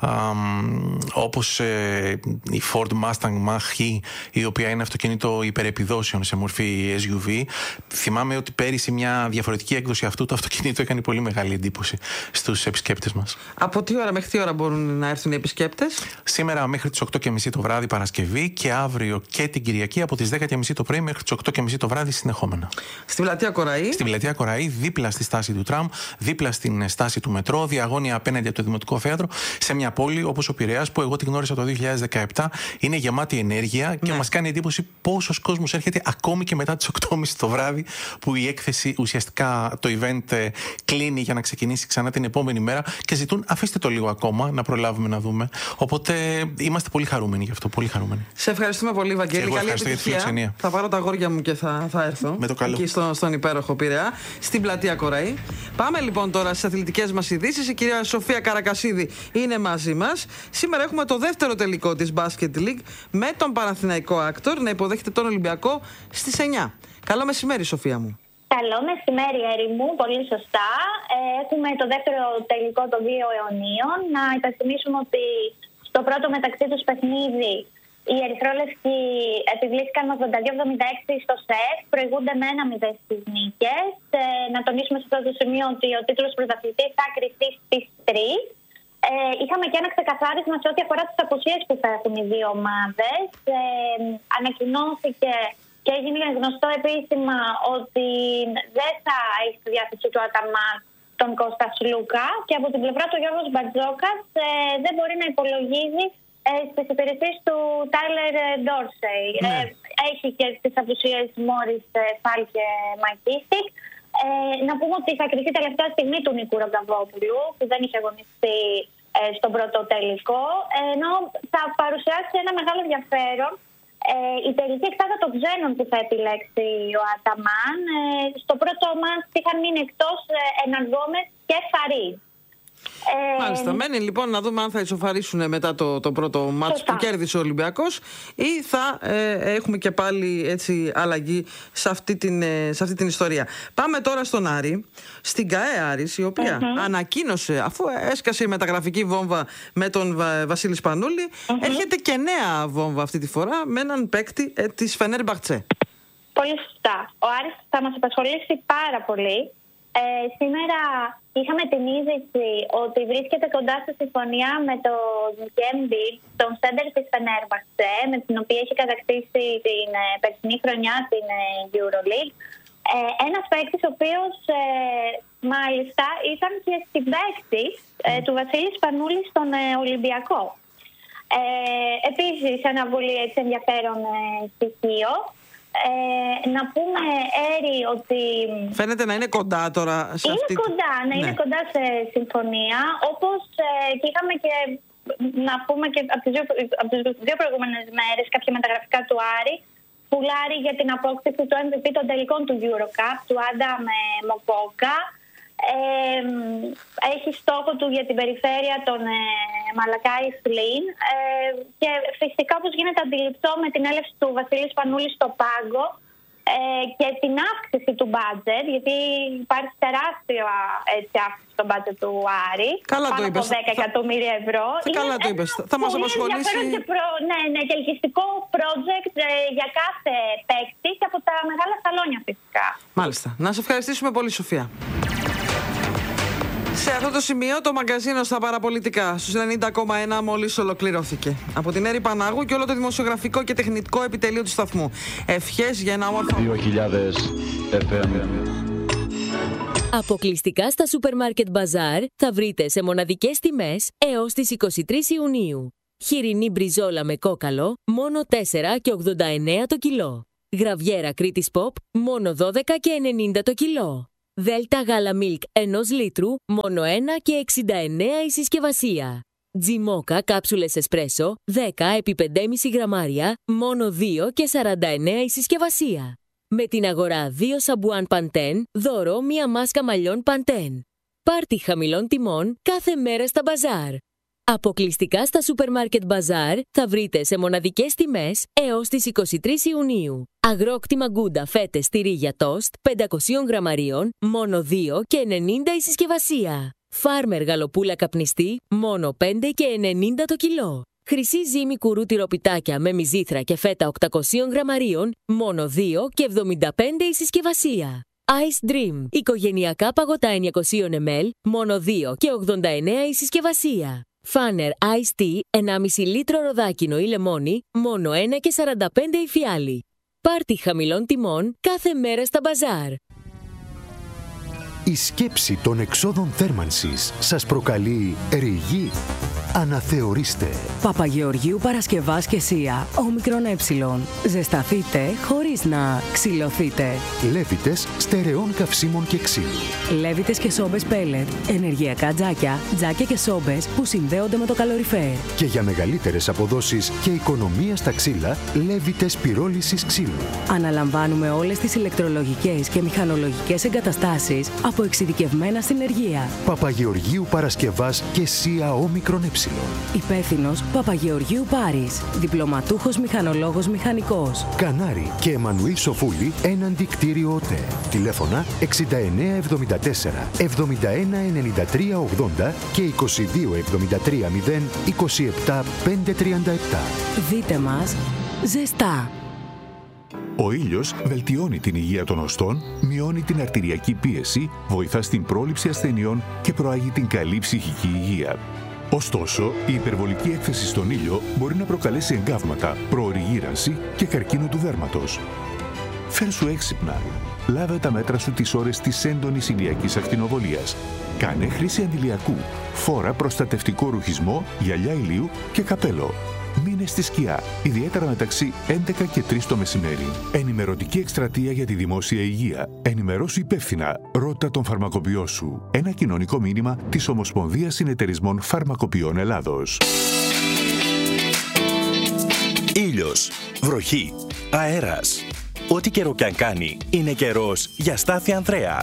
όπως η Ford Mustang Mach-E, η οποία είναι αυτοκίνητο υπερεπιδόσεων σε μορφή SUV. Θυμάμαι ότι πέρυσι μια διαφορετική έκδοση αυτού του αυτοκίνητου έκανε πολύ μεγάλη εντύπωση στους επισκέπτες μας. Από τι ώρα μέχρι τι ώρα μπορούν να έρθουν οι επισκέπτες? Σήμερα μέχρι τις 8:30 το βράδυ Παρασκευή και αύριο και την Κυριακή από τις 10:30 το πρωί μέχρι τις 8:30 το βράδυ συνεχόμενα. Στη Πλατεία Κοραή. Στην Πλατεία Κοραή, δίπλα στη στάση του τραμ, δίπλα στην στάση του μετρό, διαγώνια απέναντι από το Δημοτικό Θέατρο, σε μια πόλη όπως ο Πειραιάς που εγώ τη γνώρισα το 2017. Είναι γεμάτη ενέργεια και μας κάνει εντύπωση πόσος κόσμος έρχεται ακόμη και μετά τις 8:30 το βράδυ, που η έκθεση, ουσιαστικά το event κλείνει για να ξεκινήσει ξανά την επόμενη μέρα και ζητούν αφήστε το λίγο ακόμα να προλάβουμε να δούμε. Οπότε είμαστε πολύ χαρούμενοι γι' αυτό. Πολύ χαρούμενοι. Σε ευχαριστούμε πολύ, Βαγγέλη. Καλή επιτυχία. Θα πάρω τα αγόρια μου και θα έρθω. Με το καλό. Εκεί στον υπέροχο Πειραιά, στην Πλατεία Κοραή. Πάμε λοιπόν τώρα στις αθλητικές μας ειδήσεις. Η κυρία Σοφία Καρακασίδη είναι μαζί μας. Σήμερα έχουμε το δεύτερο τελικό της Basket League με τον Παναθηναϊκό Άκτορ να υποδέχεται τον Ολυμπιακό στις 9. Καλό μεσημέρι, Σοφία μου. Καλό μεσημέρι, Έρη μου. Πολύ σωστά. Έχουμε το δεύτερο τελικό των 2 αιωνίων. Να υπενθυμίσουμε ότι στο πρώτο μεταξύ τους παιχνίδι οι ερυθρόλευκοι επιβλήθηκαν 82-76 στο σετ, προηγούνται με 1-0 στις νίκες. Να τονίσουμε σε αυτό το σημείο ότι ο τίτλος πρωταθλητής θα κριθεί στις 3. Είχαμε και ένα ξεκαθάρισμα σε ό,τι αφορά τις απουσίες που θα έχουν οι δύο ομάδες. Ανακοινώθηκε και έγινε γνωστό επίσημα ότι δεν θα έχει στη διάθεση του Αταμάν τον Κώστα Σλούκα και από την πλευρά του Γιώργος Μπατζόκας δεν μπορεί να υπολογίζει στις υπηρεσίες του Τάιλερ Ντόρσεϊ. Έχει και τις απουσίες Μόρις, Φάλ και Μακίστικ. Να πούμε ότι θα κριθεί τελευταία στιγμή του Νίκου Ρογκαβόπουλου, που δεν είχε αγωνιστεί στον πρώτο τελικό, ενώ θα παρουσιάσει ένα μεγάλο ενδιαφέρον η τελική εξάδα των ξένων που θα επιλέξει ο Αταμάν. Στο πρώτο μας είχαν μείνει εκτός Εναγκόμες και Φαρί. Μάλιστα. Μένει λοιπόν να δούμε αν θα ισοφαρίσουν μετά το πρώτο μάτς που κέρδισε ο Ολυμπιακός ή θα έχουμε και πάλι έτσι αλλαγή σε αυτή την ιστορία. Πάμε τώρα στον Άρη, στην ΚΑΕ Άρης, η οποία ανακοίνωσε, αφού έσκασε η μεταγραφική βόμβα με τον Βασίλη Σπανούλη, έρχεται και νέα βόμβα αυτή τη φορά με έναν παίκτη της Φενέρμπαχτσε. Πολύ σωστά. Ο Άρης θα μας απασχολήσει πάρα πολύ. Σήμερα είχαμε την είδηση ότι βρίσκεται κοντά στη συμφωνία με τον Γκέμπι, τον σέντερ της Φενέρμπαχτσε, με την οποία έχει κατακτήσει την περσινή χρονιά την EuroLeague. Ένας παίκτης ο οποίος μάλιστα ήταν και συμπαίκτης του Βασίλη Σπανούλη στον Ολυμπιακό. Επίσης ένα πολύ ενδιαφέρον στοιχείο. Να πούμε, Έρη, ότι φαίνεται να είναι κοντά τώρα σε είναι αυτή... κοντά, είναι κοντά σε συμφωνία, όπως και είχαμε και να πούμε και από τις δύο προηγούμενες μέρες κάποια μεταγραφικά του Άρη, πουλάρει για την απόκτηση του MVP των τελικών του EuroCup, του Άνταμ Μοκόκα. έχει στόχο του για την περιφέρεια των Μαλακάι Φλίν και φυσικά όπως γίνεται αντιληπτό με την έλευση του Βασίλη Σπανούλη στο πάγκο και την αύξηση του μπάτζετ, γιατί υπάρχει τεράστια αύξηση στο μπάτζετ του Άρη. Καλά πάνω το είπες. από 10 εκατομμύρια ευρώ. Καλά το είπες. Θα μας απασχολήσει. Ναι, και ελκυστικό project για κάθε παίκτη και από τα μεγάλα σαλόνια φυσικά. Μάλιστα. Να σε ευχαριστήσουμε πολύ, Σοφία. Σε αυτό το σημείο το μαγκαζίνο στα παραπολιτικά στους 90,1 μόλις ολοκληρώθηκε. Από την Έρη Πανάγου και όλο το δημοσιογραφικό και τεχνικό επιτελείο του σταθμού. Ευχές για ένα όμορφο 2000 FM. Αποκλειστικά στα σούπερ μάρκετ Μπαζάρ θα βρείτε σε μοναδικές τιμές έως τις 23 Ιουνίου. Χοιρινή μπριζόλα με κόκαλο, μόνο 4 και 89 το κιλό. Γραβιέρα Κρήτης Pop, μόνο 12 και 90 το κιλό. Δέλτα γάλα Milk 1 λίτρου, μόνο 1 και 69 η συσκευασία. Τζιμόκα κάψουλες εσπρέσο, 10 επί 5,5 γραμμάρια, μόνο 2 και 49 η συσκευασία. Με την αγορά 2 σαμπουάν Παντέν, δώρο μία μάσκα μαλλιών Παντέν. Πάρτι χαμηλών τιμών κάθε μέρα στα μπαζάρ. Αποκλειστικά στα σούπερ μάρκετ Μπαζάρ θα βρείτε σε μοναδικές τιμές έως τις 23 Ιουνίου. Αγρόκτημα Γκούντα φέτες τυρί για τόστ 500 γραμμαρίων, μόνο 2 και 90 η συσκευασία. Φάρμερ γαλοπούλα καπνιστή, μόνο 5 και 90 το κιλό. Χρυσή ζύμη κουρού τυροπιτάκια με μυζήθρα και φέτα 800 γραμμαρίων, μόνο 2 και 75 η συσκευασία. Ice Dream, οικογενειακά παγωτά 900 ml, μόνο 2 και 89 η συσκευασία. Φάνερ Ice Tea, 1,5 λίτρο ροδάκινο ή λεμόνι, μόνο 1 και 45 η φιάλη. Πάρτι χαμηλών τιμών κάθε μέρα στα μπαζάρ. Η σκέψη των εξόδων θέρμανσης σας προκαλεί ρηγή. Αναθεωρήστε. Παπαγεωργίου Παρασκευάς και Σία, όμικρον ε. Ζεσταθείτε χωρίς να ξυλωθείτε. Λέβητες στερεών καυσίμων και ξύλου. Λέβητες και σόμπες πέλετ, ενεργειακά τζάκια, τζάκια και σόμπες που συνδέονται με το καλοριφέρ. Και για μεγαλύτερες αποδόσεις και οικονομία στα ξύλα, Λέβητες πυρόλησης ξύλου. Αναλαμβάνουμε όλες τις ηλεκτρολογικές και μηχανολογικές εγκαταστάσεις από εξειδικευμένα συνεργεία. Παπαγεωργίου Παρασκευάς και Σία όμικρον ε. Υπεύθυνος Παπαγεωργίου Πάρης. Διπλωματούχος μηχανολόγος μηχανικός. Κανάρη και Εμμανουήλ Σοφούλη έναντι κτίριο ΟΤΕ. Τηλέφωνα 6974 7193 80 και 2273 0 27 537. Δείτε μας ζεστά. Ο ήλιος βελτιώνει την υγεία των οστών, μειώνει την αρτηριακή πίεση, βοηθά στην πρόληψη ασθενειών και προάγει την καλή ψυχική υγεία. Ωστόσο, η υπερβολική έκθεση στον ήλιο μπορεί να προκαλέσει εγκάβματα, προωρή γύρανση και καρκίνο του δέρματος. Φέρσου έξυπνα. Λάβε τα μέτρα σου τις ώρες της έντονης ηλιακής ακτινοβολίας. Κάνε χρήση αντιλιακού. Φόρα προστατευτικό ρουχισμό, γυαλιά ηλίου και καπέλο. Μείνε στη σκιά, ιδιαίτερα μεταξύ 11 και 3 το μεσημέρι. Ενημερωτική εκστρατεία για τη δημόσια υγεία. Ενημερώσου υπεύθυνα. Ρώτα τον φαρμακοποιό σου. Ένα κοινωνικό μήνυμα της Ομοσπονδίας Συνεταιρισμών Φαρμακοποιών Ελλάδος. Ήλιος, βροχή, αέρας. Ό,τι καιρό κι αν κάνει, είναι καιρός για Στάθη Ανδρέα.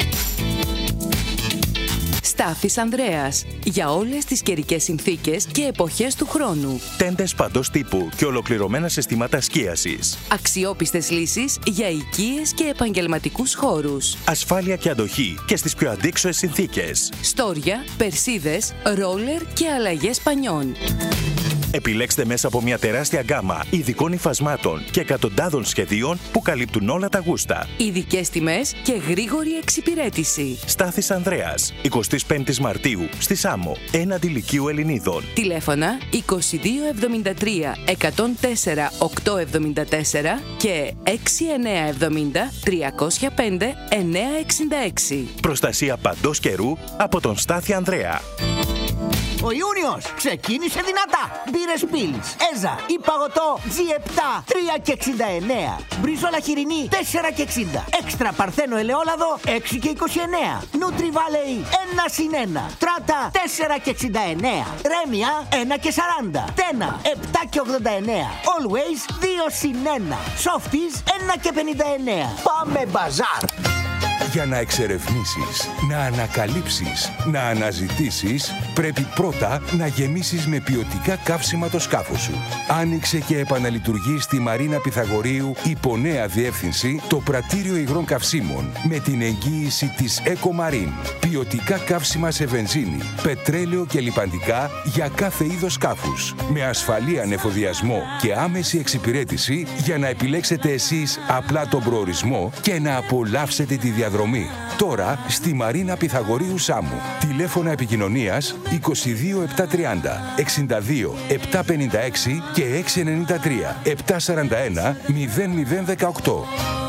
Στάθης Ανδρέας. Για όλες τις καιρικές συνθήκες και εποχές του χρόνου. Τέντες παντός τύπου και ολοκληρωμένα συστήματα σκίασης. Αξιόπιστες λύσεις για οικίες και επαγγελματικούς χώρους. Ασφάλεια και αντοχή και στις πιο αντίξωες συνθήκες. Στόρια, περσίδες, ρόλερ και αλλαγές πανιών. Επιλέξτε μέσα από μια τεράστια γκάμα ειδικών υφασμάτων και εκατοντάδων σχεδίων που καλύπτουν όλα τα γούστα. Ειδικές τιμές και γρήγορη εξυπηρέτηση. Στάθης Ανδρέας, 25 Μαρτίου, στη Σάμο, έναντι Λυκείου Ελληνίδων. Τηλέφωνα 2273 104 874 και 6970 305 966. Προστασία παντός καιρού από τον Στάθη Ανδρέα. Ο Ιούνιος ξεκίνησε δυνατά. Μπύρες Πίλς, Έζα ή παγωτό G7 3,69. Μπριζόλα χοιρινή 4,60. Έξτρα παρθένο ελαιόλαδο 6,29. Νούτρι Βάλεϊ 1+1. Τράτα 4,69. Ρέμια 1,40. Τένα 7,89. Always 2+1. Σόφτις 1,59. Πάμε μπαζάρ. Για να εξερευνήσεις, να ανακαλύψεις, να αναζητήσεις, πρέπει πρώτα να γεμίσεις με ποιοτικά καύσιμα το σκάφος σου. Άνοιξε και επαναλειτουργεί στη Μαρίνα Πυθαγορείου υπό νέα διεύθυνση το πρατήριο υγρών καυσίμων με την εγγύηση της Ecomarine. Ποιοτικά καύσιμα σε βενζίνη, πετρέλαιο και λιπαντικά για κάθε είδος σκάφους. Με ασφαλή ανεφοδιασμό και άμεση εξυπηρέτηση για να επιλέξετε εσείς απλά τον προορισμό και να απολαύσετε τη διαδρομή. Τώρα στη Μαρίνα Πυθαγορείου Σάμου. Τηλέφωνα επικοινωνίας 22 730 62 756 και 693 741 0018.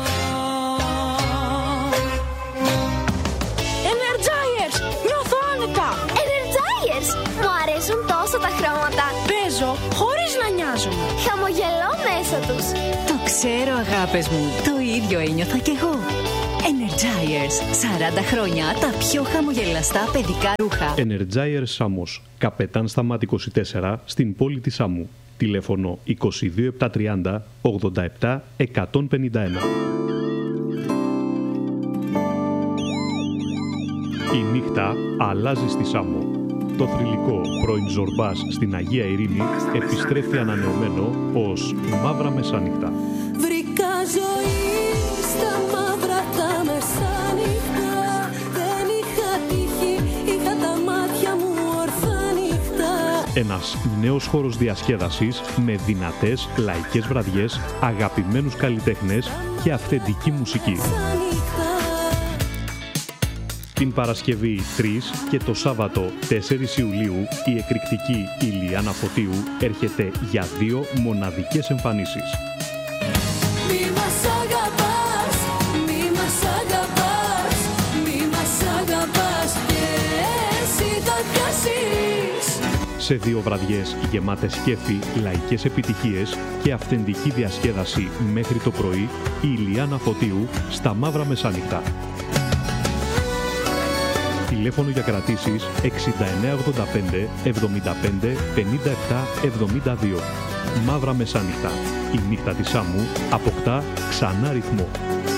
Τα χρώματα. Παίζω χωρίς να νοιάζομαι. Χαμογελώ μέσα τους. Το ξέρω, αγάπες μου. Το ίδιο ένιωθα κι εγώ. Energizers. 40 χρόνια τα πιο χαμογελαστά παιδικά ρούχα. Energizers Σάμος. Καπετάν Σταμάτη 24 στην πόλη της Σάμου. Τηλέφωνο 22 730 87 151. Η νύχτα αλλάζει στη Σάμο. Το θρυλικό πρώην Ζορμπάς στην Αγία Ειρήνη επιστρέφει ανανεωμένο ως Μαύρα Μεσάνυχτα. Βρήκα ζωή στα μαύρα τα μεσάνυχτα. Δεν είχα τύχη, είχα τα μάτια μου ορθά νύχτα. Ένας νέος χώρος διασκέδασης με δυνατές λαϊκές βραδιές, αγαπημένους καλλιτέχνες και αυθεντική μουσική. Την Παρασκευή 3 και το Σάββατο 4 Ιουλίου η εκρηκτική Ηλιάνα Φωτίου έρχεται για 2 μοναδικές εμφανίσεις. Μη μας αγαπάς, μη μας αγαπάς, μη μας αγαπάς και εσύ θα πιάσεις. Σε 2 βραδιές γεμάτες κέφι, λαϊκές επιτυχίες και αυθεντική διασκέδαση μέχρι το πρωί η Ηλιάνα Φωτίου στα Μαύρα Μεσάνυχτα. Τηλέφωνο για κρατήσεις 6985 75 57 72. Μαύρα Μεσάνυχτα. Η νύχτα της Σάμου αποκτά ξανά ρυθμό.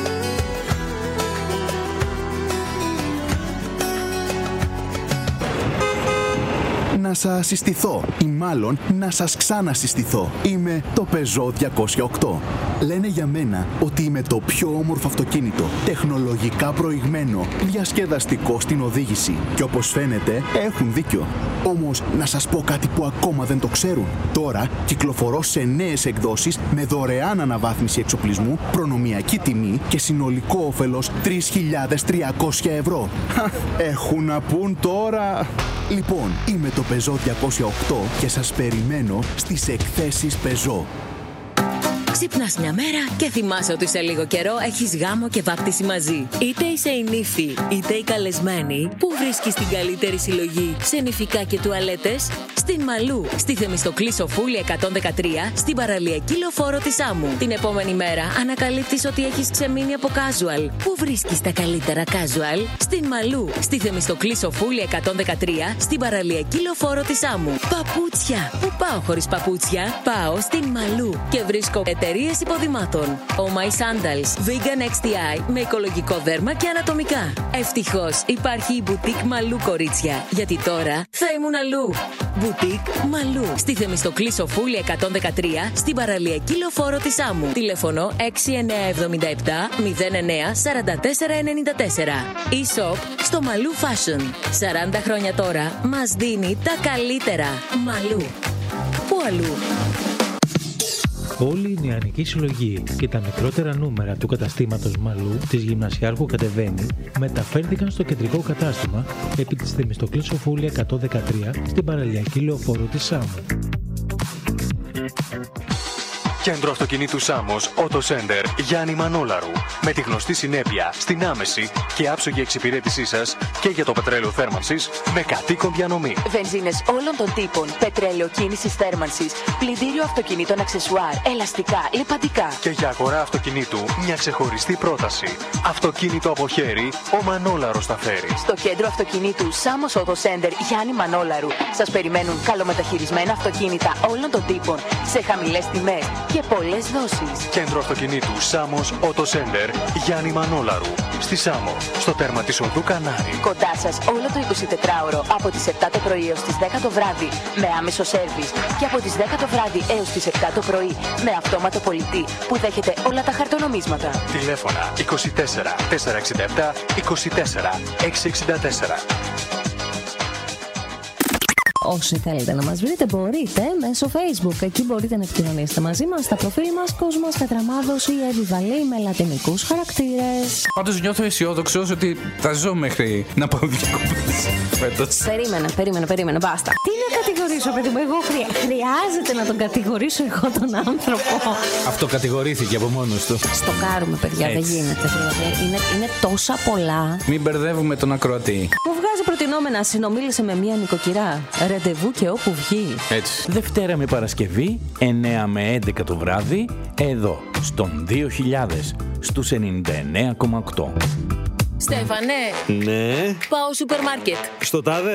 Να σας συστηθώ ή μάλλον να σας ξανασυστηθώ. Είμαι το Peugeot 208. Λένε για μένα ότι είμαι το πιο όμορφο αυτοκίνητο, τεχνολογικά προηγμένο, διασκεδαστικό στην οδήγηση. Και όπως φαίνεται έχουν δίκιο. Όμως να σας πω κάτι που ακόμα δεν το ξέρουν. Τώρα κυκλοφορώ σε νέες εκδόσεις με δωρεάν αναβάθμιση εξοπλισμού, προνομιακή τιμή και συνολικό όφελος 3.300 ευρώ. Έχουν να πούν τώρα. Λοιπόν, είμαι το Peugeot 208 και σας περιμένω στις εκθέσεις Peugeot. Ξυπνάς μια μέρα και θυμάσαι ότι σε λίγο καιρό έχεις γάμο και βάπτιση μαζί. Είτε είσαι η νύφη, είτε η καλεσμένη, που βρίσκεις την καλύτερη συλλογή σε νηφικά και τουαλέτες? Στην Μαλού, στη Θεμιστοκλή Σοφούλη 113, στην παραλιακή λεωφόρο της Σάμου. Την επόμενη μέρα ανακαλύπτεις ότι έχεις ξεμείνει από casual. Πού βρίσκεις τα καλύτερα casual? Στην Μαλού, στη Θεμιστοκλή Σοφούλη 113, στην παραλιακή λεωφόρο της Σάμου. Παπούτσια. Πού πάω χωρίς παπούτσια? Πάω στην Μαλού και βρίσκω εταιρείες υποδημάτων. Oh My Sandals, Vegan XTI με οικολογικό δέρμα και ανατομικά. Ευτυχώς υπάρχει η Boutique Μαλού, κορίτσια, γιατί τώρα θα ήμουν αλλού. Boutique Μαλού, στη Θεμιστοκλή Σοφούλη 113, στην παραλιακή λεωφόρο της Σάμου. Τηλέφωνο 6977 09 44 94. E-shop στο Μαλού Fashion. 40 χρόνια τώρα μας δίνει τα καλύτερα. Μαλού. Πού αλλού? Όλη η νεανική συλλογή και τα μικρότερα νούμερα του καταστήματος Μαλού της Γυμνασιάρχου Κατεβαίνει μεταφέρθηκαν στο κεντρικό κατάστημα επί της Θεμιστοκλής Σοφούλη 113 στην παραλιακή λεωφόρο της Σάμου. Κέντρο αυτοκινήτου Σάμος, Auto Center, Γιάννη Μανόλαρου. Με τη γνωστή συνέπεια στην άμεση και άψογη εξυπηρέτησή σας και για το πετρέλαιο θέρμανσης με κατοίκον διανομή. Βενζίνες όλων των τύπων, πετρέλαιο κίνησης θέρμανσης, πλυντήριο αυτοκινήτων αξεσουάρ, ελαστικά, λιπαντικά. Και για αγορά αυτοκινήτου μια ξεχωριστή πρόταση. Αυτοκίνητο από χέρι, ο Μανόλαρος τα φέρει. Στο κέντρο αυτοκινήτου Σάμος Auto Center Γιάννη Μανόλαρου σας περιμένουν καλομεταχειρισμένα αυτοκίνητα όλων των τύπων σε χαμηλές τιμές και πολλές δόσεις. Κέντρο αυτοκινήτου Σάμος Auto Center Γιάννη Μανόλαρου. Στη Σάμο, στο τέρμα της οδού Κανάρη. Κοντά σας όλο το 24ωρο από τις 7 το πρωί έως τις 10 το βράδυ με άμεσο σέρβις και από τις 10 το βράδυ έως τις 7 το πρωί με αυτόματο πολιτή που δέχεται όλα τα χαρτονομίσματα. Τηλέφωνα 24 467 24 664. Όσοι θέλετε να μας βρείτε μπορείτε μέσω Facebook. Εκεί μπορείτε να επικοινωνήσετε μαζί μας στα προφίλ μας Κόσμος Κατραμάδος ή Εβιβαλή με λατινικούς χαρακτήρες. Πάντως νιώθω αισιόδοξος ότι θα ζω μέχρι να πάω διακοπές φέτος. Περίμενε, μπάστα. Τι να κατηγορήσω, παιδί μου, εγώ χρειάζεται να τον κατηγορήσω εγώ τον άνθρωπο. Αυτό κατηγορήθηκε από μόνος του. Στο κάρουμε, παιδιά, δεν γίνεται. Είναι τόσα πολλά. Μην μπερδεύουμε τον ακροατή. Μου βγάζει προτινόμενα, συνομίλησε με μία νοικοκυρά. Ραντεβού και όπου βγει. Έτσι. Δευτέρα με Παρασκευή, 9 με 11 το βράδυ, εδώ, στον 2000, στους 99,8. Στέφανε. Ναι. Πάω σούπερ μάρκετ. Στο τάδε.